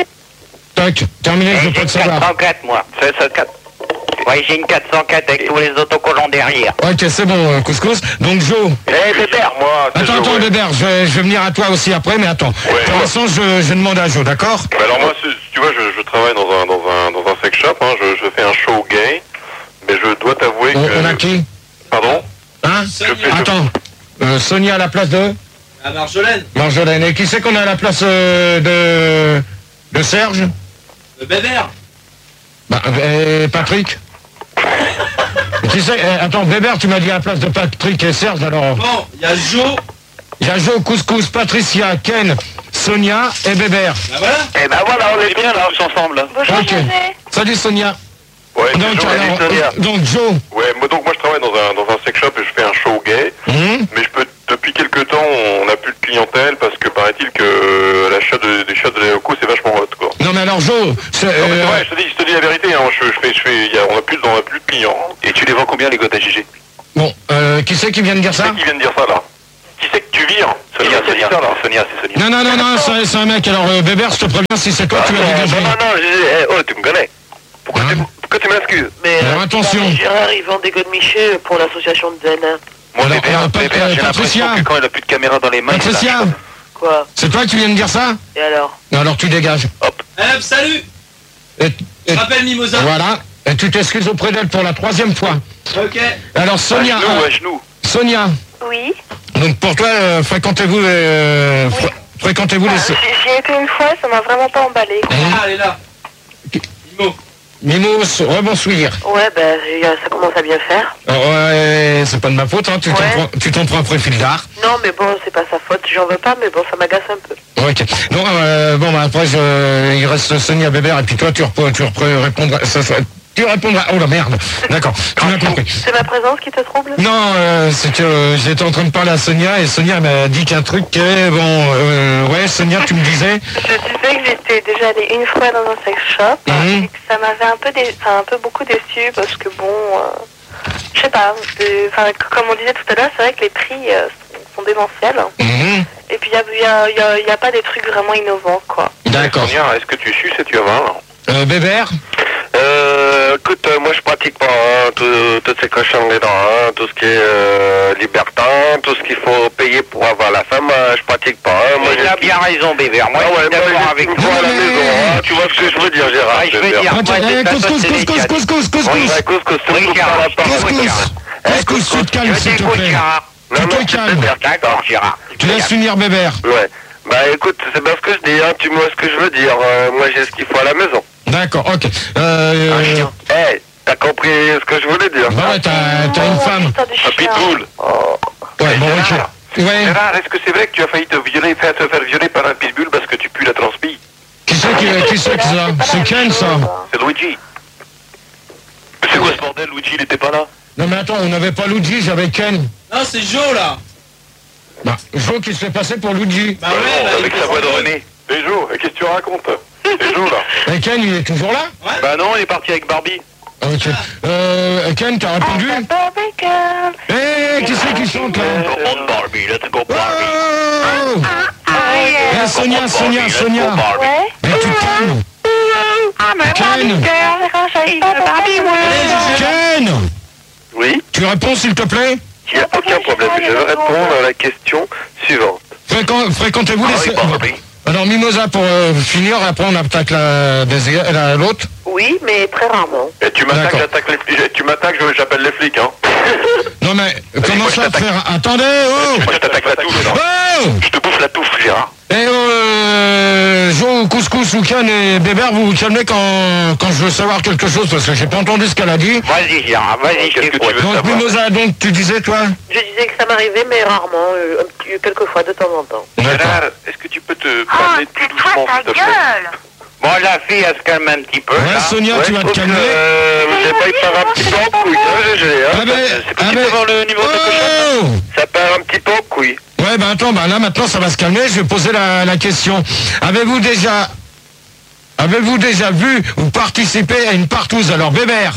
Tac, terminé, je eh, veux pas j'ai te une savoir. quatre cent quatre moi. C'est ça, quatre. Ouais, j'ai une quatre cent quatre avec tous les autocollants derrière. Ok, c'est bon, euh, couscous. Donc, Joe. Eh, Bébert, Moi, c'est Attends, Joe, attends, ouais. Bébert, je vais, je vais venir à toi aussi après, mais attends. Ouais. Pour l'instant, je, je demande à Joe, d'accord? Bah alors moi, c'est- tu vois, je, je travaille dans un, dans un, dans un sex shop, hein, je, je fais un show gay, mais je dois t'avouer On, que... on a qui? Pardon? Hein? Sonia. Attends. Euh, Sonia à la place de À Marjolaine. Marjolaine. Et qui c'est qu'on a à la place euh, de... de Serge? Le Bébert. Bah, euh, Patrick. Qui c'est? eh, attends, Bébert, tu m'as dit à la place de Patrick et Serge, alors... Bon, il y a Jo. Il y a Joe, Couscous, Patricia, Ken, Sonia et Bébert. Bah voilà. eh ben voilà, on On est est bien là, tous ensemble là. Bonjour, Ok. José. Salut Sonia. Ouais, c'est Donc, Joe, alors, salut, Sonia. euh, donc Joe. Ouais, moi, donc moi je travaille dans un, dans un sex shop et je fais un show gay, Hum, mais je peux, depuis quelques temps, on n'a plus de clientèle parce que paraît-il que l'achat de, des chats de la locaux c'est vachement hot, quoi. Non mais alors Joe, c'est... Non, mais euh, c'est vrai, je te dis, je te dis la vérité, hein, je, je fais, je fais, il y a, on a plus, on a plus de clients. Et tu les vends combien les gottes à J G? bon, euh, qui c'est qui vient de dire Qui ça? c'est qui vient de dire ça là? Qui c'est que tu vires? Sonia, Sonia, Sonia, c'est Sonia. Non, non, non, non, c'est c'est un mec. Alors, euh, Bébert, je te préviens, si c'est toi, tu vas non, dégager. non, non, non, je- eh, oh, tu me connais. Pourquoi Hein tu, pourquoi tu m'excuses? Mais Alors, euh, attention. Gérard, il vend des godemichés pour l'association de Zen. Moi, Alors, Bébert, euh, Pat- Bébert, euh, j'ai Patricia. l'impression que quand il a plus de caméra dans les mains, il Patricia, lâche. Quoi? c'est toi qui viens de dire ça? Et alors? Alors, tu dégages. Hop, salut. Et, et- Je m'appelle Mimosa. voilà. Et tu t'excuses auprès d'elle pour la troisième fois. Ok. Alors, Sonia. À genoux, euh, à genoux. Sonia. Oui. Donc, pour toi, euh, fréquentez-vous, euh, fr- fréquentez-vous les. J'y j'y ai été une fois, ça m'a vraiment pas emballé. quoi. Ah, elle est là. Mimo. Mimos, rebonsoir. Ouais, ben, y a- ça commence à bien faire. Ouais, c'est pas de ma faute, hein. Tu t'en Ouais. prends, tu t'en prends un profil d'art. Non, mais bon, c'est pas sa faute, j'en veux pas, mais bon, ça m'agace un peu. Ok. Non, euh, bon, bah, après, je, il reste Sonia Bébert, et puis toi, tu, repre- tu repre- répondras, ça, ça- tu répondras, oh la merde. D'accord, tu m'as compris. C'est ma présence qui te trouble? Non, euh, c'est que euh, j'étais en train de parler à Sonia, et Sonia m'a dit qu'un truc qui est, bon, euh, ouais, Sonia, tu me disais, Je disais que j'étais déjà allée une fois dans un sex shop Mhm. et que ça m'avait un peu, dé- enfin, un peu beaucoup déçu parce que bon, euh, je sais pas, de- enfin, c- comme on disait tout à l'heure, c'est vrai que les prix euh, sont, sont démentiels. mhm, Et puis il y a, y, a, y, a, y a pas des trucs vraiment innovants quoi. d'accord. Sonia, est-ce que tu suces et tu avales? Euh, Bébert, Euh, écoute, euh, moi je pratique pas hein, tout- toutes ces cochonneries là, hein, tout ce qui est euh, libertin, tout ce qu'il faut payer pour avoir la femme, euh, je pratique pas. Hein, moi, Il j'ai- a bien raison, Bébert. Moi, Ah je ouais, suis moi, d'accord j'ai avec une toi. fois à la Non, mais- maison, hein, tu vois ce que je veux dire, Gérard. Ouais, je veux Bébert. dire, attends, moi, eh, c'est ta couscous, société, couscous, Yann. couscous, couscous, Ouais, couscous, couscous, tu me Oui, coupes Gérard, pas la je parole. t'écoute, couscous, Gérard. couscous, tu te calmes, Je s'il te t'écoute, plaît. Gérard. Non, Tu non, te tu calmes. Bébert. D'accord, Gérard. Tu laisses finir Bébert. Ouais. Bah écoute, c'est bien ce que je dis, hein, tu vois ce que je veux dire. Euh, moi j'ai ce qu'il faut à la maison. D'accord, ok. Euh, Eh, t'as compris ce que je voulais dire? bah ouais, t'as, t'as une femme. Histoire de Un chien. pitbull. Ouais, bon, Gérard. ok. Ouais. Gérard, est-ce que c'est vrai que tu as failli te violer, faire te faire violer par un pitbull parce que tu pues la transpi? Qui c'est qui, qui c'est que ça? C'est Ken, ça? C'est Luigi. Mais c'est quoi ce bordel? Luigi, il était pas là. Non mais attends, on n'avait pas Luigi, j'avais Ken. Non, c'est Joe là. Bah, Jo qui se fait passer pour Luigi. Bah ouais, bah, avec il sa faut voix de savoir. René. C'est Joe, qu'est-ce que tu racontes? C'est Joe là. Et Ken, il est toujours là? Bah non, il est parti avec Barbie. Ok. Euh, Ken, t'as répondu? Barbie girl. Eh, qui c'est qui chante là? Come on Barbie, let's go Barbie. Oh! Ah, yeah. Eh, Sonia, Sonia, Sonia. Ouais. Mais tu te calmes. I'm a Ken. Barbie girl. Quand j'ai une Barbie world. Ken! Oui, Tu réponds s'il te plaît? il n'y a aucun problème. Je vais répondre à la question suivante. Fréquent- Fréquentez-vous Ah les... oui, Barbie. Alors Mimosa pour euh, finir, après on attaque la, deuxième- la- l'autre. Oui, mais très rarement. Et tu m'attaques, D'accord. j'attaque les flics. Tu m'attaques, je- j'appelle les flics, hein. Non mais, comment moi, je ça t'attaque. frère? Attendez, oh! Moi, je t'attaque la touffe. non. Oh! Je te bouffe la touffe, Gérard. Et euh, Jo, Couscous, ou Ken et Bébert, vous vous calmez quand, quand je veux savoir quelque chose, parce que j'ai pas entendu ce qu'elle a dit. Vas-y, Gérard, vas-y, je Qu'est-ce que tu t'écoute. veux Donc savoir? Mimosa, donc tu disais toi? Je disais que ça m'arrivait, mais rarement, euh, un petit, quelques fois, de temps en temps. Gérard, est-ce que tu peux te Oh, calmer tout doucement, s'il te plaît? Bon, la fille, elle se calme un petit peu. Ouais, là. Sonia, tu vas te donc, calmer. euh, j'ai pas, il part un petit peu en couille, hein, G G, hein. Ah ben, C'est ah possible ben, d'avoir le numéro de cochon? oh! Ça part un petit peu en couille. Ouais, ben attends, ben là maintenant ça va se calmer, je vais poser la, la question. Avez-vous déjà... Avez-vous déjà vu ou participé à une partouze? Alors Bébert?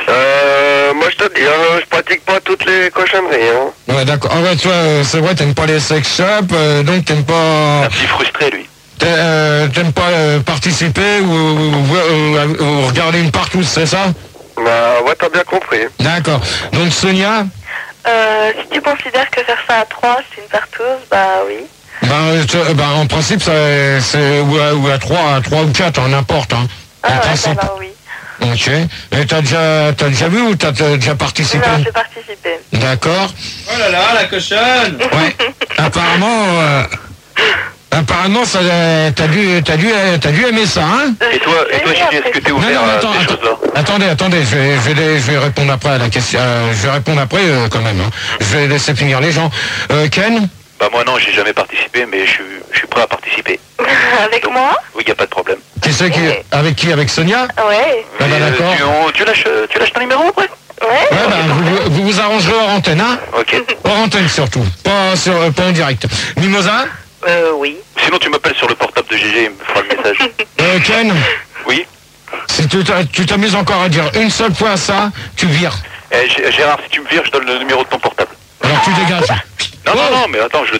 Euh, moi je te dis, hein, je pratique pas toutes les cochonneries, hein. Ouais, d'accord. Ah ouais, toi, euh, c'est vrai, t'aimes pas les sex shops, euh, donc t'aimes pas... Un petit frustré, lui. T'a- euh, T'aimes pas euh, participer ou, ou- ou- ou- ou regarder une partouze, c'est ça? Bah, ouais, t'as bien compris. D'accord. Donc Sonia, Euh, si tu considères que faire ça à trois, c'est une partouze, bah oui. ben, euh, tu- euh, ben, en principe, ça, c'est ou à, ou à trois, à trois ou quatre, hein, n'importe. Hein. Ah En ouais, ça principe. va, oui. Ok. Et t'as déjà, t'as déjà vu ou t'as t'as déjà participé? Non, j'ai participé. D'accord. Oh là là, la cochonne. Ouais. Apparemment, euh, apparemment, ça, euh, t'as dû, t'as dû, euh, t'as dû aimer ça, hein? Et toi, et toi, Gigi, est-ce que t'es Non, ouvert non, mais à attends, ces attends, choses-là? attendez, attendez, je vais, je vais, je vais répondre après à la question. euh, je vais répondre après euh, quand même. Hein. Je vais laisser finir les gens. Euh, Ken? Bah moi non, j'ai jamais participé, mais je suis, je suis prêt à participer. Avec Donc, moi? Oui, y a pas de problème. Qui c'est qui, avec qui? Avec Sonia? Ouais. Ah bah Mais, euh, d'accord. tu, on- tu lâches, tu lâches ton numéro après? Ouais. Ouais, bah, vous, vous- vous vous arrangerez hors antenne, hein? Ok. Hors antenne surtout, pas, sur, euh, pas en direct. Mimosa? Euh, oui. Sinon, tu m'appelles sur le portable de Gigi, il me fera le message. Euh, Ken? Oui. Si tu t'a- tu t'amuses encore à dire une seule fois ça, tu vires. Eh, G- Gérard, si tu me vires, je donne le numéro de ton portable. Alors tu dégages. Non, Oh. non, non, mais attends, je le donne, hein.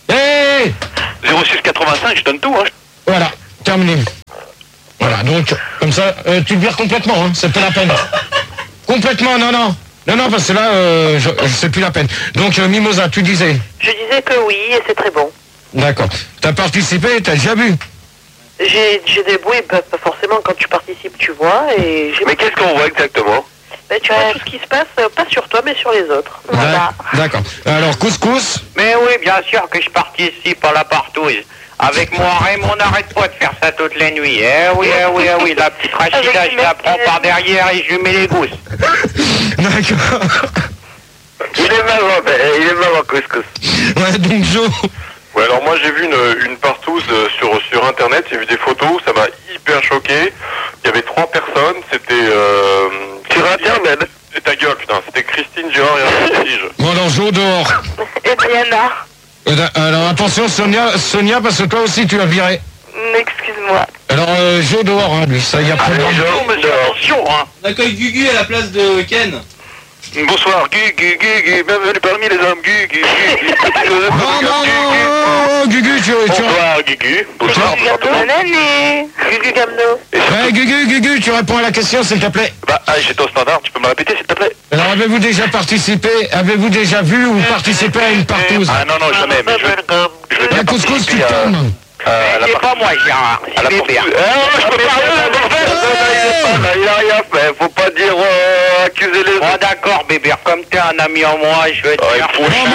Hé zéro six quatre-vingt-cinq, je donne tout, hein. Voilà, terminé. Voilà, donc, comme ça, euh, tu te vires complètement, hein, c'est pas la peine. Complètement, non, non. Non, non, parce que là, euh, je, je c'est plus la peine. Donc, euh, Mimosa, tu disais? Je disais que oui, et c'est très bon. D'accord. T'as participé, t'as déjà bu? J'ai j'ai des bruits, pas, pas forcément quand tu participes, tu vois, et j'ai... Mais qu'est-ce qu'on voit exactement? Ben, tu vois tout ce qui se passe, euh, pas sur toi, mais sur les autres. Voilà. D'accord. Alors, couscous? Mais oui, bien sûr que je participe à la partouze. Avec moi, Raymond, on n'arrête pas de faire ça toutes les nuits. Eh oui, eh oui, eh oui, la petite Rachida, je la prends par derrière et je lui mets les gousses. D'accord. Il est marrant, ben, il est marrant, couscous. Ouais, donc Joe. Ouais, alors moi j'ai vu une, une partouze euh, sur, sur internet, j'ai vu des photos, ça m'a hyper choqué. Il y avait trois personnes, c'était... Euh, Sur internet? Et ta gueule, putain, c'était Christine, Gérard et un prestige. Bon, alors, Joe dehors. Et Brianna. Euh, Alors, attention, Sonia, Sonia, parce que toi aussi, tu as viré. Excuse-moi. Alors, euh, Joe dehors, hein, lui, ça y a pas de Allez, Joe, monsieur, attention, hein. On accueille Gugu à la place de Ken. Bonsoir, Gugu, Gugu, bienvenue parmi les hommes, Gugu, Gugu. Non, non, non, Gugu, tu... tu... Bonsoir, Gugu. Bonsoir, bonsoir tout le monde. Bonne année. Gugu Gamno. Ouais, Gugu, Gugu, tu réponds à la question, s'il te plaît. Bah, ah, j'étais au standard, tu peux me répéter, s'il te plaît? Alors, avez-vous déjà participé, avez-vous déjà vu ou participé à une partouze? Ah non, non, jamais, mais je veux, je veux bien La couscous, tu participer à, tombes. à la C'est pas moi, Gérard, à la c'est Bébert. partouze. Ah, je peux parler, bordel. Il a rien fait, faut pas dire euh, accuser les Bon, autres. d'accord, Bébert, comme t'es un ami en moi, je vais te Ouais, faire faut foutre.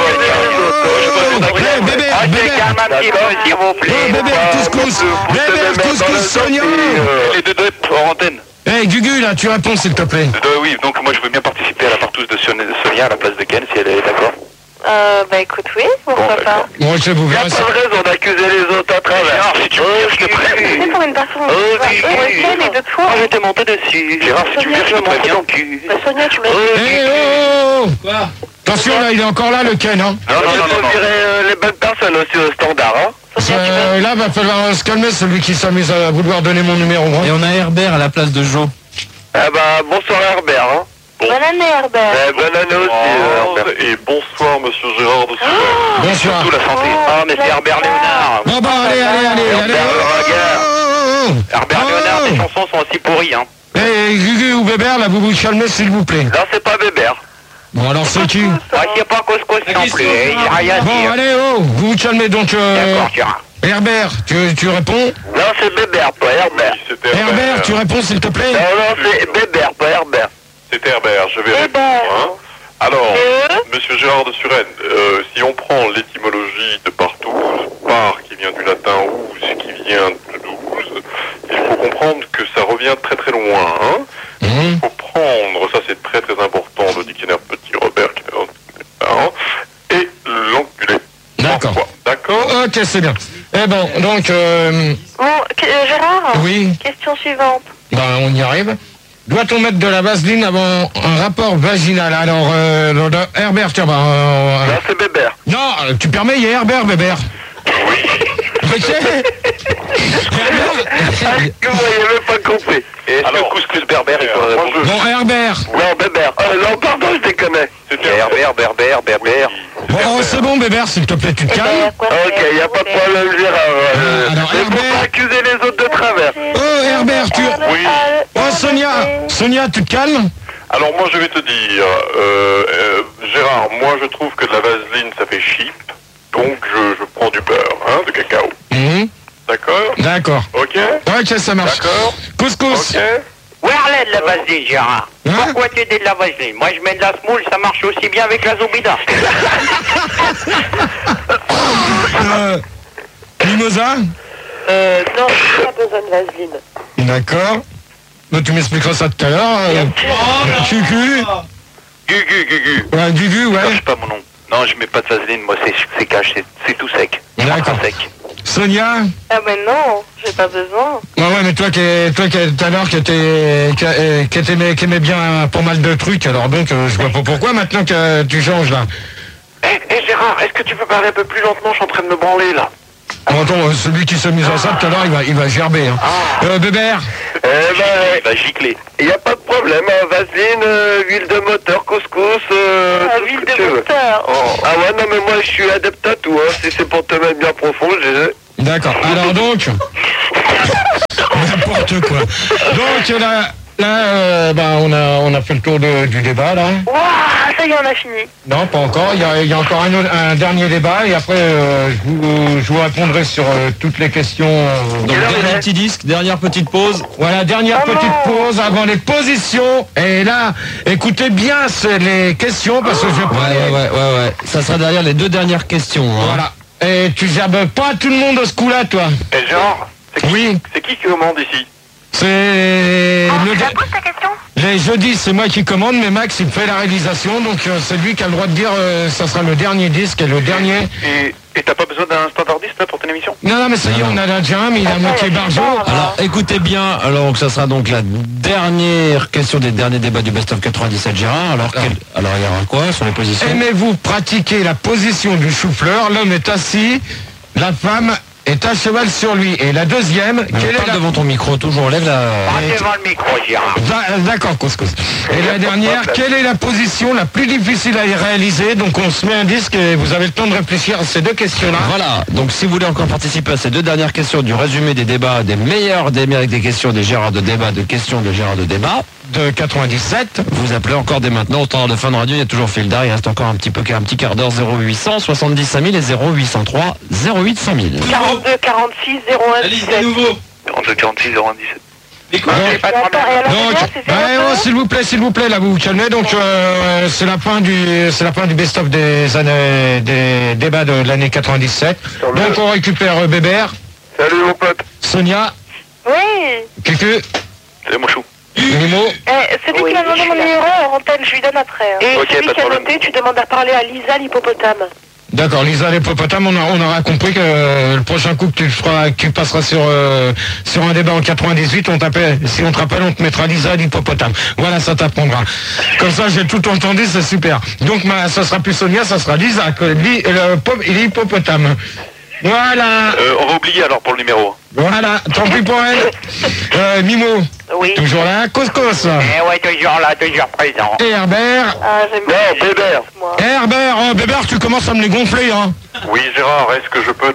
Eh, Bébé, Ah, Bébé, c'est calme un petit peu, s'il vous plaît. Eh, Bébé, couscous, Bébé, couscous, Sonia. Les deux deux hors antenne. Eh, Gugu, là, tu réponds, s'il te plaît. Euh, oui, donc moi je veux bien participer à la partouze de Sonia Sonia à la place de Ken, si elle est d'accord. Euh, bah écoute, oui, pourquoi Bon, pas. Moi, je vous Il a verrai. pas de raison d'accuser les autres à travers. Gérard, si tu veux, je te préviens. C'est pour une personne Oh, pour oui, oui. Ken et de toi. Moi je vais te monter dessus. Gérard, si tu veux, je te préviens. cul. Bah, Sonia, tu m'as Eh, dit... oh, oh, oh. Quoi? Attention, là, il est encore là, le Ken, hein. Non, non, non, non, faut non. virer euh, les bonnes personnes aussi au standard, hein. Euh, là, va falloir se calmer, celui qui s'amuse à vouloir donner mon numéro. hein. Et on a Herbert à la place de Joe. Ah bah, bonsoir Herbert, hein. Bonne année, Herbert. Eh, bonne année aussi, euh, Herbert. Et bonsoir, monsieur Gérard de Suez. Bonsoir. Surtout la santé. Ah, mais c'est Herbert Léonard. Bon, bah, allez, allez, allez, allez. Herbert Oh, Regard. oh, oh. Herbert Oh. Léonard, tes chansons sont aussi pourries, hein. Eh, Gugu ou Bébert, là, vous vous calmez, s'il vous plaît. Non, c'est pas Bébert. Bon, alors, c'est qui? Ah, c'est pas couscous La non question, plus, il n'y a rien à Bon, dire. allez, oh, vous vous calmez, donc, euh, D'accord, Gérard. Herbert, tu, tu réponds? Non, c'est Bébert, pas Herbert. Oui, c'était Herbert, tu réponds, s'il te plaît? Non, non, c'est Bébert, pas Herbert. C'était Herbert, je vais Herbert. répondre. Hein. Alors, Euh monsieur Gérard de Suren, euh, si on prend l'étymologie de partouze, par qui vient du latin rouge, qui vient de douze, il faut comprendre que ça revient très très loin. Hein. Mmh. Il faut prendre, ça c'est très très important, le dictionnaire Petit Robert, qui est hein, et l'enculé. D'accord. Parfois. D'accord. Ok, c'est bien. Eh bon, donc, euh, Bon, que- euh, Gérard. oui, Question suivante. ben, on y arrive. Doit-on mettre de la vaseline avant un rapport vaginal? Alors, euh, le- le- Herbert, tiens, ben, euh, Non, c'est Bébert. non, tu permets, il y a Herbert, Bébert. Ok. Herbert. Que vous n'avez même pas compris. Et est-ce que Alors, Couscous Berbère, il faut moi, répondre? je- Bon, Herbert. Non, Bébert. Oh, non, pardon, je déconne. C'était Herbert, Berbère, Berbère. Bon, oh, c'est bon, Bébert, s'il te plaît, tu te Eh ben, calmes. quoi Ok, faire, y a pas de s'il vous problème, Gérard. Euh, Ah, alors, mais faut Herbert. pas accuser les autres de travers. plaît. Oh, Herbert, tu... Oui. Oh, Sonia. Sonia, tu te calmes? Alors moi je vais te dire, euh, euh, Gérard, moi je trouve que de la vaseline ça fait cheap, donc je, je prends du beurre, hein, de cacao. Mhm. D'accord? D'accord. Ok? Ok, ça marche. D'accord? Couscous. Ok? Où est de la vaseline, Gérard? Hein? Pourquoi tu dis de la vaseline? Moi, je mets de la smoule, ça marche aussi bien avec la Zobida. Euh, Mimosa. Euh, non, j'ai pas besoin de vaseline. D'accord. Bah, tu m'expliqueras ça tout à l'heure. Euh, Cucu. Gugu, Gugu. Ouais, Gugu, ouais. Je pas mon nom. Non, je mets pas de vaseline, moi c'est c'est cash, c'est- c'est tout sec. D'accord. Sec. Sonia. Ah ben non, j'ai pas besoin. Ouais, ouais, mais toi qui, toi qui tout à l'heure qui était, qui, euh, qui aimait, qui aimait bien pas mal de trucs, alors donc euh, je vois pas pourquoi maintenant que tu changes là. Eh, hey, Gérard, est-ce que tu peux parler un peu plus lentement? Je suis en train de me branler là. Bon, attends, euh, celui qui s'amuse à ça tout à l'heure, il va, il va gerber. Hein. Euh, Bébert. Eh ben, Il va gicler. y a pas de problème. problème, hein, vaseline, euh, huile de moteur, couscous, euh, Ah, tout ce huile que tu de veux. moteur. Oh. Ah ouais, non mais moi je suis adepte à tout, hein. Si c'est pour te mettre bien profond, j'ai... D'accord. Alors donc, n'importe quoi. Donc là, là euh, bah, on a on a fait le tour de- du débat là. Waouh, ça y est, on a fini. Non, pas encore. Il y a, il y a encore un, autre- un dernier débat et après euh, je, vous, je vous répondrai sur euh, toutes les questions. euh, Donc dernier petit disque, dernière petite pause. Voilà, dernière Oh petite non. pause avant les positions. Et là, écoutez bien c'est les questions parce que je vais Ouais, prendre ouais, ouais, ouais, ouais. Ça sera derrière les deux dernières questions. Hein. Voilà. Et tu gerbes pas tout le monde à ce coup-là, toi. Et Gérard, c'est qui, Oui. c'est qui qui commande ici? C'est Ah, le tu la dé- poses ta question? les jeudis, c'est moi qui commande, mais Max il fait la réalisation, donc euh, c'est lui qui a le droit de dire euh, ça sera le dernier disque et le dernier. Et et t'as pas besoin d'un standardiste là pour ton émission? Non, non, mais ça y est, Non, on a déjà un, mais il a moitié barjo. Alors écoutez bien, alors donc, ça sera donc la dernière question des derniers débats du Best of quatre-vingt-dix-sept Gérard. Alors, quel- alors il y aura quoi sur les positions? Aimez-vous pratiquer la position du chou-fleur? L'homme est assis, la femme est à cheval sur lui. Et la deuxième, quelle est Parle la... devant ton micro, toujours lève la... Pas devant le micro, Gérard. Da- D'accord, couscous. Et la dernière, quelle est la position la plus difficile à y réaliser? Donc on se met un disque et vous avez le temps de réfléchir à ces deux questions-là. Voilà, donc si vous voulez encore participer à ces deux dernières questions du résumé des débats, des meilleurs des avec des questions des Gérard de débat, de questions de Gérard de débat, De quatre-vingt-dix-sept. vous appelez encore dès maintenant au standard de Fun Radio, il y a toujours fil d'art, il reste encore un petit peu, un petit quart d'heure, zéro huit cent soixante-dix cinq mille et zéro huit cent trois zéro huit cinq mille. quarante-deux, quarante-six, zéro un, dix-sept. quarante-deux, quarante-six, zéro un, dix-sept. J'ai pas de Et attends, problème. et alors, Donc, combien, c'est bah, zéro oh, deux? s'il vous plaît, s'il vous plaît, là vous vous calmez. Donc euh, c'est la fin du, c'est la fin du best-of des années, des débats de l'année quatre-vingt-dix-sept. Donc on récupère euh, Bébert, Salut mon pote. Sonia, Oui. Cucu, Salut mon chou. Nimo. Eh, celui Oui, qui a demandé je suis mon là. numéro en antenne, je lui donne après. hein. Et Ok, celui pas de qui a problème. noté, tu demandes à parler à Lisa l'hippopotame. D'accord, Lisa l'hippopotame, on, a- on aura compris que euh, le prochain coup que tu feras, que tu passeras sur euh, sur un débat en quatre-vingt-dix-huit, on t'appelle, si on te rappelle, on te mettra Lisa l'hippopotame. Voilà, ça t'apprendra. Comme ça, j'ai tout entendu, c'est super. Donc, ma, ça sera plus Sonia, ça sera Lisa, que, li- le pop- l'hippopotame. Voilà, Euh, on va oublier alors pour le numéro. voilà, tant pis pour elle. Euh, Mimo, Oui. toujours là, Couscous. Eh ouais, toujours là, toujours présent. Et Herbert. Ah, j'aime bien. Non, Bébert. Moi. Herbert, oh, Bébert, tu commences à me les gonfler, hein. Oui Gérard, est-ce que je peux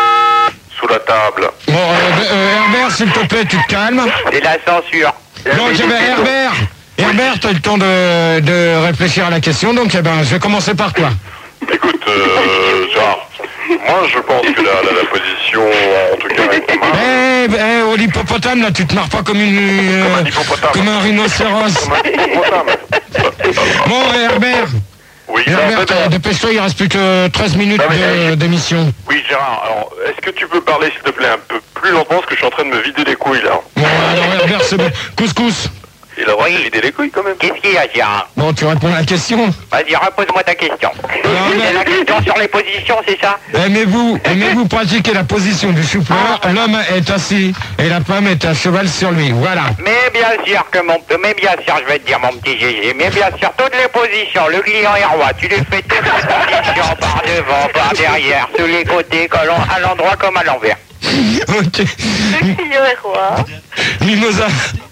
sous la table? Bon, euh, euh, Herbert, s'il te plaît, tu te calmes. C'est la censure. Donc, eh ben, Herbert, Herbert, tu as le temps de, de réfléchir à la question, donc eh ben, je vais commencer par toi. Écoute, euh, Gérard, moi je pense que la, la, la position, en tout cas, est pas mal. Eh, eh, oh, l'hippopotame, là, tu te marres pas comme une... euh, Comme un hippopotame. comme un rhinocéros. Comme un hippopotame. Bon, eh, Herbert, Oui, non, Herbert, Bébert. euh, dépêche-toi, il reste plus que treize minutes Non, mais, de- eh, d'émission. Oui Gérard, alors est-ce que tu peux parler s'il te plaît un peu plus lentement parce que je suis en train de me vider les couilles là. Bon, alors, Herbert, c'est bon. Couscous. Il a le droit de se vider les couilles quand même. Qu'est-ce qu'il y a, Gérard? Bon, tu réponds à la question. Vas-y, repose-moi ta question. C'est la question sur les positions, c'est ça? Aimez-vous, aimez-vous pratiquer la position du chou-fleur? L'homme est assis et la femme est à cheval sur lui. Voilà. Mais bien sûr que mon... Mais bien sûr, je vais te dire, mon petit Gégé, mais bien sûr, toutes les positions, le client est roi, tu lui fais toutes les positions, par devant, par derrière, sur les côtés, colon- à l'endroit comme à l'envers. Ok. Le client est roi. Mimosa.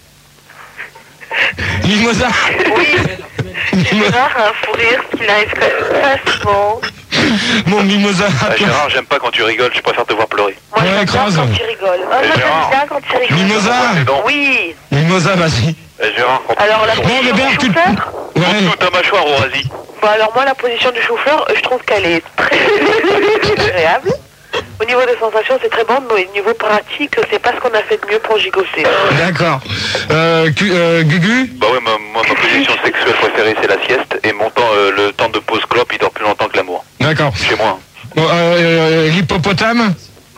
Mimosa. Oui. Mimosa. Gérard a un fou rire qui n'arrive quand même pas souvent. Mon Mimosa. Ah, Gérard, j'aime pas quand tu rigoles, je préfère te voir pleurer. Moi, Ouais, j'aime bien crase. quand tu rigoles. Ah, Eh, moi, Gérard. j'aime bien quand tu rigoles. Mimosa. Oui. Mimosa, vas-y. Eh, Gérard, quand Alors, la Bon, position Bébert, du tu... chauffeur Ouais. Sous ta mâchoire, Orasi. Bon, alors moi, la position du chauffeur, je trouve qu'elle est très agréable. Au niveau des sensations, c'est très bon, mais au niveau pratique, c'est pas ce qu'on a fait de mieux pour gigoter. D'accord. Euh, Gu- euh, Gugu. Bah ouais, ma, moi, ma position sexuelle préférée, c'est la sieste. Et mon temps, euh, le temps de pause clope, il dure plus longtemps que l'amour. D'accord. Chez moi. Bon, euh, euh, l'hippopotame.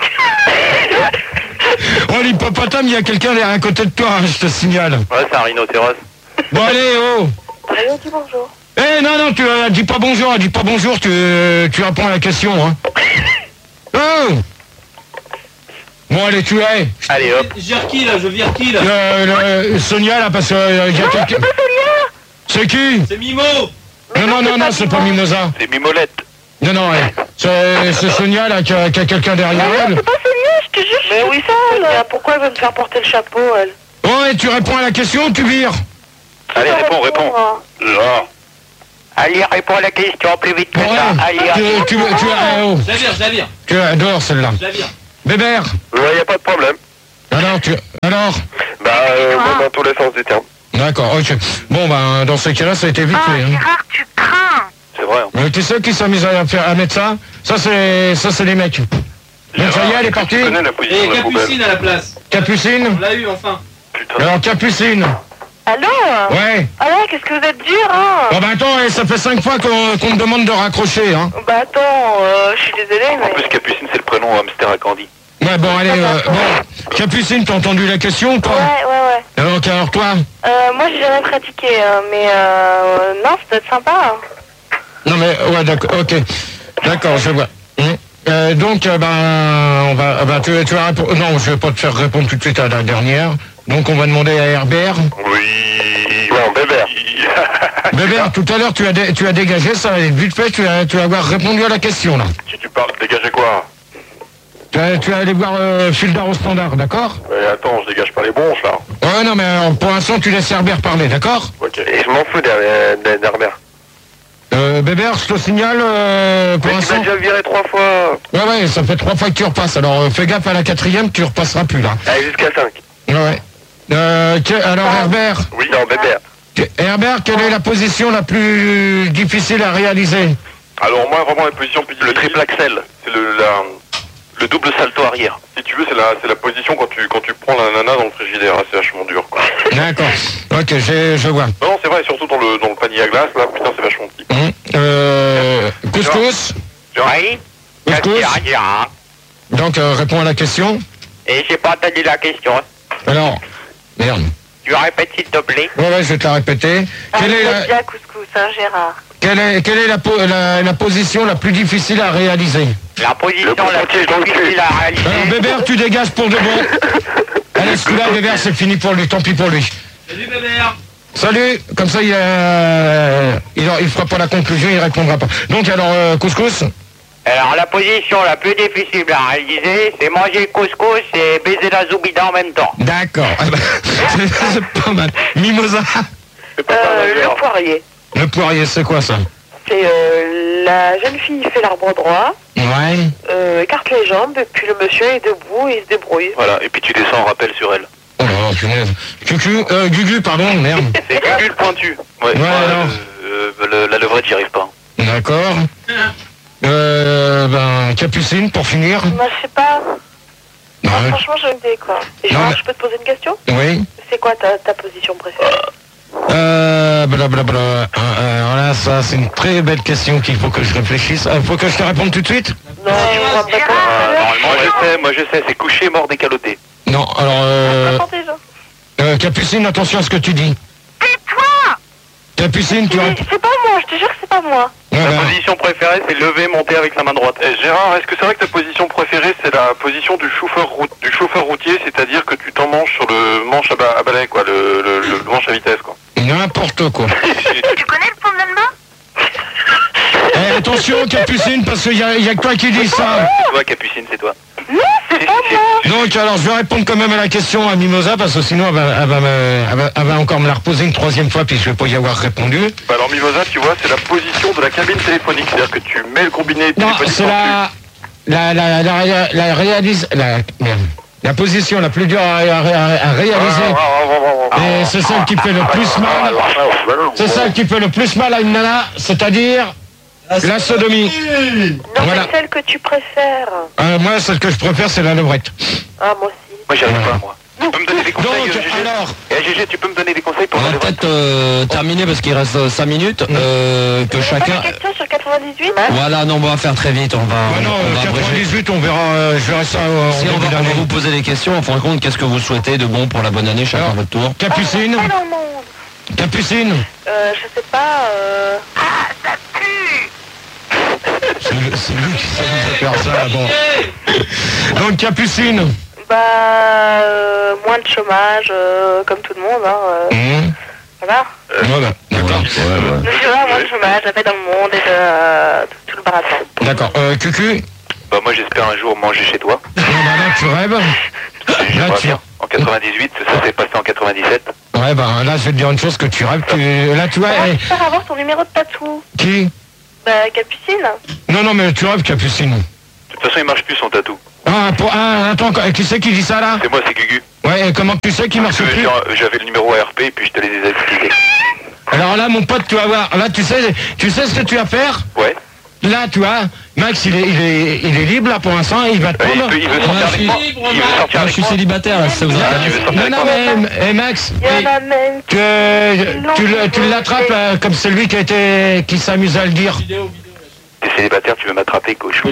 Oh, l'hippopotame, il y a quelqu'un derrière à côté de toi, hein, je te signale. Ouais, c'est un rhinocéros. Bon, allez, oh. Allez, on dit bonjour. Eh, non, non, tu euh, dis pas bonjour, dis pas bonjour, tu, euh, tu réponds à la question, hein. Oh. Bon, allez, tu es. Allez, hop. Je vire qui là? Je vire qui là? Euh, le- Sonia, là, parce que euh, il y a quelqu'un... C'est qui? C'est Mimo! Non, non, non, non, c'est pas Mimosa. C'est Mimolette. Non, non, ouais. c'est c'est Sonia, là, qui a, qui a quelqu'un derrière elle. C'est pas Sonia, je te jure. Mais oui, ça, Sonia. Pourquoi elle veut me faire porter le chapeau, elle? Oh, et tu réponds à la question ou tu vires? Allez, réponds, réponds. Genre. Allez, réponds à la question plus vite que Ouais, ça. Allez, tu, allez. tu, tu, tu, ah, oh. Je la vire, je la vire. Tu adores celle-là. Je la vire. Bébert, Ouais, y a pas de problème. alors tu... Alors Bah, euh, moi, dans tous les sens du terme. D'accord, ok. Bon, ben, dans ce cas-là, ça a été vite Ah, fait. Hein. Gérard, tu crains. C'est vrai. Hein. Mais tu sais qui s'est mis à, faire, à mettre ça Ça, c'est ça, c'est les mecs. Donc, ça y est, elle est partie. Tu connais la position Et de la poubelle. Capucine à la place. Capucine On l'a eu enfin. Putain. Alors, Capucine. Allô? Ouais. Ah ouais, qu'est-ce que vous êtes dur, hein? Bon, ben, attends, eh, ça fait cinq fois qu'on qu'on te demande de raccrocher, hein. Bah attends, euh, je suis désolée, En mais... plus, Capucine, c'est le prénom hamster à Candy. Ouais, bon, allez, euh, bon. Capucine, t'as entendu la question, toi? Ouais, ouais, ouais. Alors, alors, toi? Euh, moi, j'ai jamais pratiqué, euh, mais euh, non, ça doit être sympa. Hein. Non, mais, ouais, d'accord, ok. D'accord, je vois. Hum. Euh, donc, euh, ben, on va, ben, tu, tu vas répondre. Non, je vais pas te faire répondre tout de suite à la dernière. Donc, on va demander à Herbert. Oui. Non, Bébert. Bébert, tout à l'heure, tu as, dé- tu as dégagé, ça va être vite fait, tu vas, tu vas avoir répondu à la question, là. Si tu parles, dégager quoi? Tu vas, tu vas aller voir euh, Fildar au standard, d'accord? Ouais, attends, je dégage pas les bronches, là. Ouais, non, mais euh, pour l'instant, tu laisses Herbert parler, d'accord? Ok. Et je m'en fous d'Her- d'Herbert. Euh, Bébert, je te signale, euh, pour Mais tu m'as l'instant... déjà viré trois fois. Ouais, ouais, ça fait trois fois que tu repasses, alors euh, fais gaffe à la quatrième, tu repasseras plus, là. Allez, jusqu'à cinq. Ouais, ouais. Euh, que- alors, Herbert, Oui, non, Bébert. que- Herbert, quelle est la position la plus difficile à réaliser? Alors, moi, vraiment, la position plus Le triple axel. c'est le, la... Le double salto arrière. Si tu veux, c'est la, c'est la position quand tu, quand tu prends la nana dans le frigidaire. Ah, c'est vachement dur, quoi. D'accord, ok, j'ai- je vois. Non, non, c'est vrai, surtout dans le, dans le panier à glace, là, putain, c'est vachement petit. Hum, Euh, couscous, Oui. Qu'est-ce qu'il y a, couscous, Gérard? donc euh, réponds à la question. Et j'ai pas entendu la question. Alors, merde. Tu répètes s'il te plaît. Ouais, ouais, je vais te la répéter. Quelle est la, bien couscous, hein, Gérard. quelle est, quelle est la, po- la, la position la plus difficile à réaliser? La position Le la plus pointier dans le cul. difficile à réaliser. Alors, Bébert, tu dégages pour de bon. Allez, celui-là, Bébert, c'est fini pour lui, tant pis pour lui. Salut Bébert. Salut, comme ça, il, euh, il, il fera pas la conclusion, il répondra pas. Donc, alors, euh, couscous? Alors la position la plus difficile à réaliser, c'est manger le couscous et baiser la zoubida en même temps. D'accord. Ah bah, c'est c'est pas mal. Mimosa? C'est pas mal, Euh, d'ailleurs. le poirier. Le poirier, c'est quoi ça? C'est euh, la jeune fille fait l'arbre droit, Ouais. euh, écarte les jambes, et puis le monsieur est debout et il se débrouille. Voilà. Et puis tu descends en rappel sur elle. Oh là, punaise. Cucu, euh, Gugu, pardon, merde. C'est Gugu le pointu. Ouais. Ouais, alors. euh, euh, le- la levrette, j'y arrive pas. D'accord. Euh, ben, Capucine, pour finir. Moi, je sais pas. Moi, Ouais. franchement, j'ai une idée, quoi. Et Non, Gérard, mais- je peux te poser une question? Oui. C'est quoi ta, ta position préférée? Euh, blablabla. Euh, euh, voilà, ça, c'est une très belle question qu'il faut que je réfléchisse. Il faut que je te réponde tout de suite? Non, je crois pas. Ah, normalement, je sais, moi je sais, c'est couché, mort, décaloté. Non, alors, euh, Attends déjà. euh, Capucine, attention à ce que tu dis. Tais-toi! Capucine, tu C'est réponds. c'est pas moi, je te jure que c'est pas moi. Ouais, Ma ben, position préférée, c'est lever, monter avec sa main droite. Eh, Gérard, est-ce que c'est vrai que ta position préférée, c'est la position du chauffeur, route, du chauffeur routier, c'est-à-dire que tu t'emmanches sur le manche à, ba- à balai, quoi, le, le, le manche à vitesse, quoi. n'importe quoi. Tu connais le fondement? Eh, attention, Capucine, parce qu'il y a, il y a que toi qui dis ça. C'est toi, Capucine, c'est toi. Non, c'est pas moi. Donc, alors, je vais répondre quand même à la question à Mimosa, parce que sinon, elle va, elle va, me- elle va, elle va encore me la reposer une troisième fois, puis je vais pas y avoir répondu. Bah alors Mimosa, tu vois, c'est la position de la cabine téléphonique, c'est-à-dire que tu mets le combiné Non, téléphonique c'est par-dessus. la, la, la, la, la, la réalise, la, merde. La position la plus dure à, à- à- à réaliser. Et c'est celle qui fait le plus mal. C'est celle qui fait le plus mal à une nana, c'est-à-dire la sodomie. Non, Voilà. mais celle que tu préfères. Euh, moi, celle que je préfère, c'est la levrette. Ah, moi aussi. Moi, j'y arrive pas, moi. Tu peux me donner des conseils, Donc, euh, Gégé alors, Eh, Gégé, tu peux me donner des conseils pour On la va levrette peut-être euh, terminer parce qu'il reste cinq minutes. Euh, que Pas chacun. de question sur quatre-vingt-dix-huit? Voilà, non, on va faire très vite. On va, ouais, on, non, on va abréger. quatre-vingt-dix-huit, on verra, euh, je verrai ça euh, Si en on début va, on va d'année. vous poser des questions, en fin de compte, qu'est-ce que vous souhaitez de bon pour la bonne année, chacun Alors, à votre tour. Capucine, Ah, dans le monde. Capucine. Euh, je sais pas, euh... Ah, ça pue! C'est lui c'est lui qui s'amuse à faire ça, bon. Donc, Capucine. Bah, euh, moins de chômage, euh, comme tout le monde, hein. euh, Mmh. Voilà. Voilà, d'accord. Le chômage, moins de chômage, la paix dans le monde et de, euh, tout, tout le baratin. D'accord. Euh, Cucu. Bah, moi, j'espère un jour manger chez toi. Bon, bah là, tu rêves. Là, tu... En quatre-vingt-dix-huit, ça s'est passé en quatre-vingt-dix-sept. Ouais, ben là, je vais te dire une chose que tu rêves. Tu... Là, tu vois. Ah, eh, je peux avoir ton numéro de tatou. Qui? Bah, Capucine. Non, non, mais tu rêves, Capucine. De toute façon, il marche plus son tatou. Ah, pour... ah, attends, qui c'est qui dit ça là? C'est moi, c'est Gugu. Ouais, et comment tu sais qu'il marche Parce que plus? j'ai- J'avais le numéro A R P et puis je te l'ai déjà expliqué. Alors là, mon pote, tu vas voir. Là, tu sais, tu sais ce que tu vas faire? Ouais. Là, tu vois, Max, il est, il est, il est libre là pour l'instant. Il va te Euh, il, prendre. peut- il veut Ah, sortir je avec suis moi. libre, Il veut Max. sortir Moi, je avec suis moi. célibataire, là, ça vous Ah, intéresse? tu veux sortir Non, avec non, moi mais, et Max, Il y en a même. tu, tu, tu l'attrapes euh, comme celui qui a été, qui s'amuse à le dire. T'es célibataire, tu veux m'attraper, cochon.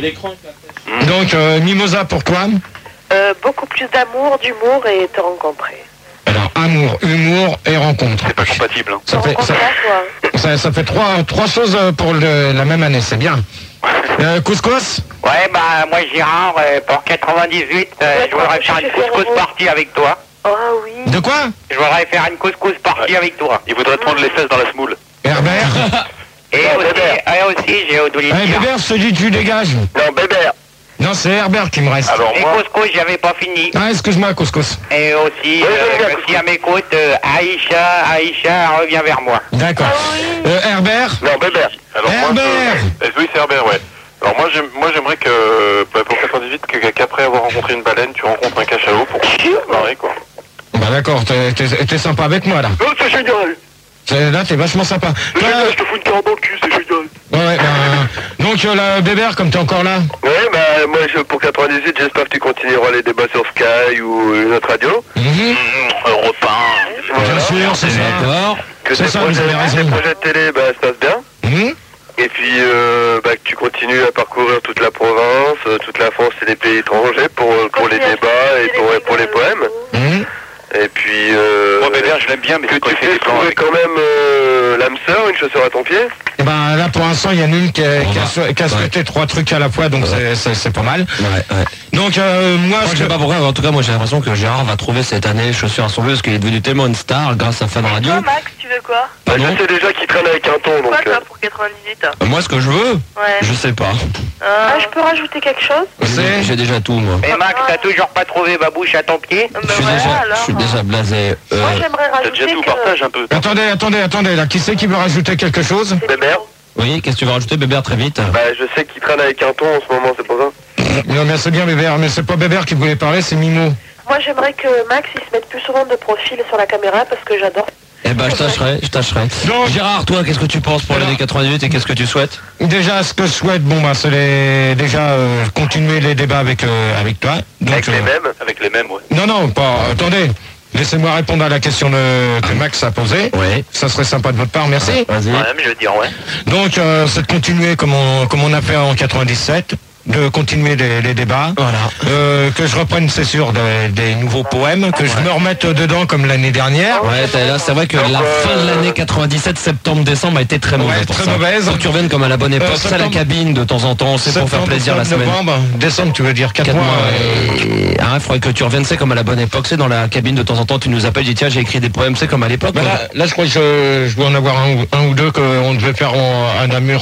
Donc, euh, Mimosa pour toi. Euh, beaucoup plus d'amour, d'humour et te rencontrer. Alors, amour, humour et rencontre. C'est pas compatible, hein. Te Ça fait, ça, rencontrer à toi. ça, ça fait trois, trois choses euh, pour le- la même année, c'est bien. Euh, couscous. Ouais, bah, moi, Gérard, euh, pour quatre-vingt-dix-huit, euh, Ouais, je voudrais je faire suis une couscous Ferrero. partie avec toi. Ah oui. De quoi? Je voudrais faire une couscous partie avec toi. Il voudrait te prendre les fesses dans la semoule. Herbert. Et aussi, et aussi, j'ai oublié de Allez, dire. Bébert, je te dis, tu dégages. Non, Bébert. Non, c'est Herbert qui me reste. Alors Et moi, couscous, j'avais pas fini. Ah, excuse-moi, couscous. Et aussi, Ouais, euh, j'aime bien, si elle m'écoute, euh, Aïcha, Aïcha, reviens vers moi. D'accord. Euh, Herbert. Non, Bébert. Alors moi, Herbert. je- eh, oui, c'est Herbert, ouais. Alors moi, j'aime- moi j'aimerais que, bah, pour quatre-vingt-dix-huit, que- qu'après avoir rencontré une baleine, tu rencontres un cachalot pour se marrer, quoi. Bah d'accord, t'es, t'es- t'es sympa avec moi là. Oh, c'est génial. C'est- Là, t'es vachement sympa. C'est Toi, génial, je te fous une carotte dans le cul, c'est génial. ouais, bah, donc euh, là, Bébert, comme t'es encore là. Ouais, bah, moi, je, pour quatre-vingt-dix-huit, j'espère que tu continueras les débats sur Sky ou une autre radio. Mhm. Europe un. Voilà. Bien sûr, c'est ça. D'accord. Que C'est tes ça, vous projets, avez raison. tes projets de télé, bah, se passent bien. Mhm. Et puis, euh, bah, que tu continues à parcourir toute la province, euh, toute la France et les pays étrangers pour, pour les débats et pour, pour les poèmes. Mhm. Et puis, euh, Moi, Bébert, je l'aime bien, mais que c'est quoi, tu il fait fais des plans trouver avec. quand même euh, l'âme sœur, une chaussure à ton pied. Et ben là, pour l'instant, il y en a une qui a, On qui a va. sou- qui a souhaité trois trucs à la fois, donc c'est- c'est c'est pas mal. Ouais, ouais. Donc euh, moi, Moi, ce je sais que- pas pourquoi, mais en tout cas, moi j'ai l'impression que Gérard va trouver cette année chaussures à son pied parce qu'il est devenu tellement une star grâce à Fun Radio. Toi, Max, tu veux quoi? Bah, Pardon je sais déjà qu'il traîne avec un ton, Quoi, donc... toi, euh, pour quatre-vingt-dix-huit? Euh, Moi, ce que je veux, Ouais. je sais pas. Ah, je peux rajouter quelque chose? c'est J'ai déjà tout, moi. Et Max, t'as toujours pas trouvé ma bouche à ton pied? Ben Je suis voilà, déjà, alors. je suis déjà blasé. Euh, Moi, j'aimerais T'as rajouter déjà tout, que... partage un peu. Attendez, attendez, attendez, là, qui c'est qui veut rajouter quelque chose? Bébert. oui, qu'est-ce que tu veux rajouter, Bébert, très vite? Bah, je sais qu'il traîne avec un ton en ce moment, c'est pour ça. Non, mais c'est bien Bébert, mais c'est pas Bébert qui voulait parler, c'est Mimo. Moi, j'aimerais que Max, il se mette plus souvent de profil sur la caméra parce que j'adore. Eh ben, je tâcherai, je tâcherai. Donc- Gérard, toi, qu'est-ce que tu penses pour l'année quatre-vingt-dix-huit et qu'est-ce que tu souhaites? Déjà, ce que je souhaite, bon, bah, c'est les- déjà euh, continuer les débats avec, euh, avec toi. Donc, Avec les euh, mêmes. Avec les mêmes, ouais. Non, non, pas. Attendez. Laissez-moi répondre à la question de- que Max a posée. Oui. Ça serait sympa de votre part, merci. Vas-y. Ouais, mais je veux dire, ouais. Donc, euh, c'est de continuer comme on, comme on a fait en quatre-vingt-dix-sept, de continuer les, les débats. Voilà. Euh, que je reprenne, c'est sûr, des, des nouveaux poèmes, que je me remette dedans comme l'année dernière. Ouais, t'as- là, c'est vrai que la fin de l'année quatre-vingt-dix-sept, septembre-décembre, a été très mauvaise Ouais, pour très ça. mauvaise. Faut que tu reviennes comme à la bonne époque, Euh, c'est à la septembre- cabine de temps en temps, c'est pour faire Septembre, plaisir la octobre, semaine. novembre, décembre, tu veux dire quatre Quatre mois. mois, euh, et... Ah, il faudrait que tu reviennes, c'est comme à la bonne époque, c'est dans la cabine de temps en temps, tu nous appelles, tu dis tiens, j'ai écrit des poèmes, c'est comme à l'époque. bah quoi. là, là, je crois que je, je dois en avoir un, ou- un ou deux qu'on devait faire en, à Namur.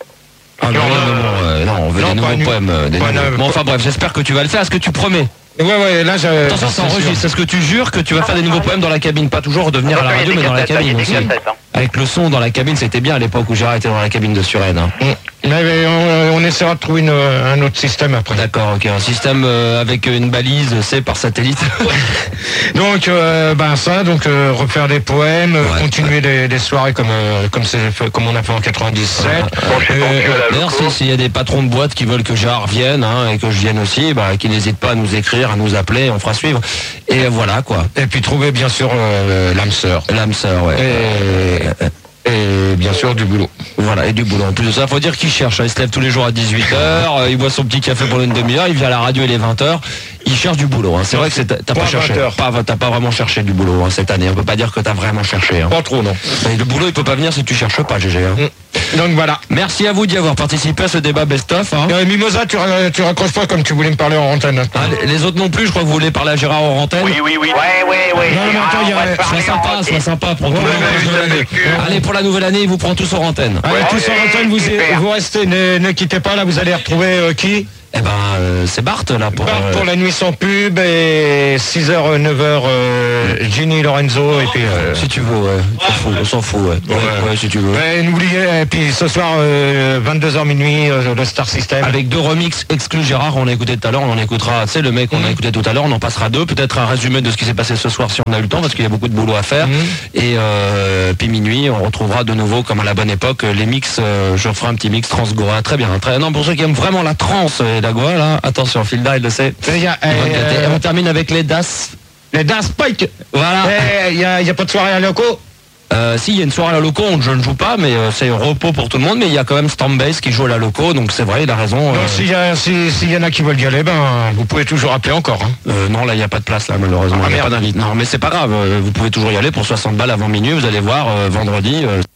Ah, non, non, non, euh, non, on veut Non, des pas nouveaux nu- poèmes. euh, des pas nouveaux- neuf. Bon, enfin bref, j'espère que tu vas le faire. Est-ce que tu promets? Ouais, ouais, là, j'ai. Attention, ça enregistre. Est-ce que tu jures que tu vas faire des nouveaux poèmes dans la cabine? Pas toujours redevenir à la radio, mais dans la cabine aussi. Avec le son dans la cabine, c'était bien à l'époque où Gérard était dans la cabine de Suresnes. hein. Mais, mais on, on essaiera de trouver une- un autre système après. D'accord, ok. Un système euh, avec une balise, c'est par satellite. Donc, euh, ben ça, donc euh, refaire des poèmes, euh, Ouais. continuer des, des soirées comme euh, comme c'est fait- comme on a fait en quatre-vingt-dix-sept. Brancher ton Euh, cul à la D'ailleurs, loco. si- s'il y a des patrons de boîtes qui veulent que Gérard vienne hein, et que je vienne aussi, bah, qui n'hésitent pas à nous écrire, à nous appeler, on fera suivre. Et voilà quoi. Et puis trouver bien sûr euh, l'âme sœur. L'âme sœur, ouais. Et, et bien sûr du boulot. Voilà, et du boulot. En plus de ça, faut dire qu'il cherche. hein. Il se lève tous les jours à dix-huit heures, euh, il boit son petit café pendant une demi-heure, il vient à la radio, il est vingt heures. Il cherche du boulot. hein. C'est vrai que c'est- t'as Pas pas cherché. vingt heures. Pas, t'as pas vraiment cherché du boulot hein, cette année. On peut pas dire que t'as vraiment cherché. hein. Pas trop non. Mais le boulot, il peut pas venir si tu cherches pas, G G. hein. Donc voilà. Merci à vous d'y avoir participé à ce débat best-of. hein. Euh, Mimosa, tu, ra- tu raccroches pas comme tu voulais me parler en antenne. Ah, les, les autres non plus, je crois que vous voulez parler à Gérard en antenne. Oui, oui, oui. Ouais, ouais, ouais. Non, mais Gérard, attends, il y a- on va te sois parler Sois en sympa, antenne. sois sympa pour tout Ouais, le monde. ouais, je l'avais vécu. Allez, pour la nouvelle année, il vous prend tous en antenne. Allez, Ouais, tous en allez, antenne, vous, super. vous restez, ne, ne quittez pas là, vous allez retrouver euh, qui Eh ben, euh, c'est Bart là pour. Bart euh, pour la nuit sans pub et six heures, neuf heures, euh, Ginny Lorenzo et puis. Euh, Si tu veux, ouais. On s'en fout, on s'en fout, ouais. Ouais, Ouais. ouais, si tu veux. ouais, n'oubliez, et puis ce soir, euh, vingt-deux heures minuit, euh, le Star System. Avec deux remixes exclus Gérard, on a écouté tout à l'heure, on en écoutera, tu sais, le mec qu'on a écouté tout à l'heure, on en passera deux, peut-être un résumé de ce qui s'est passé ce soir si on a eu le temps, parce qu'il y a beaucoup de boulot à faire. Mhm. Et euh, puis minuit, on retrouvera de nouveau, comme à la bonne époque, les mix, euh, je ferai un petit mix trans-goa, très bien. Très, non, pour ceux qui aiment vraiment la trance et la goa, là, attention, Filda, il le sait. Il y a, Il va euh, gratter. Et on termine avec les Das. les Dance Pike. Voilà. Il n'y a, y a pas de soirée à loco. Euh, si, il y a une soirée à la loco, on- je ne joue pas, mais euh, c'est repos pour tout le monde, mais il y a quand même Stormbase qui joue à la loco, donc c'est vrai, il a raison. euh, Donc s'il y, a- si- s'il y en a qui veulent y aller, ben vous pouvez toujours appeler encore. Hein. euh, non, là, il n'y a pas de place, là, malheureusement. Ah, Il y a merde. pas d'invite. Non, mais c'est pas grave, euh, vous pouvez toujours y aller pour soixante balles avant minuit, vous allez voir, euh, vendredi, euh,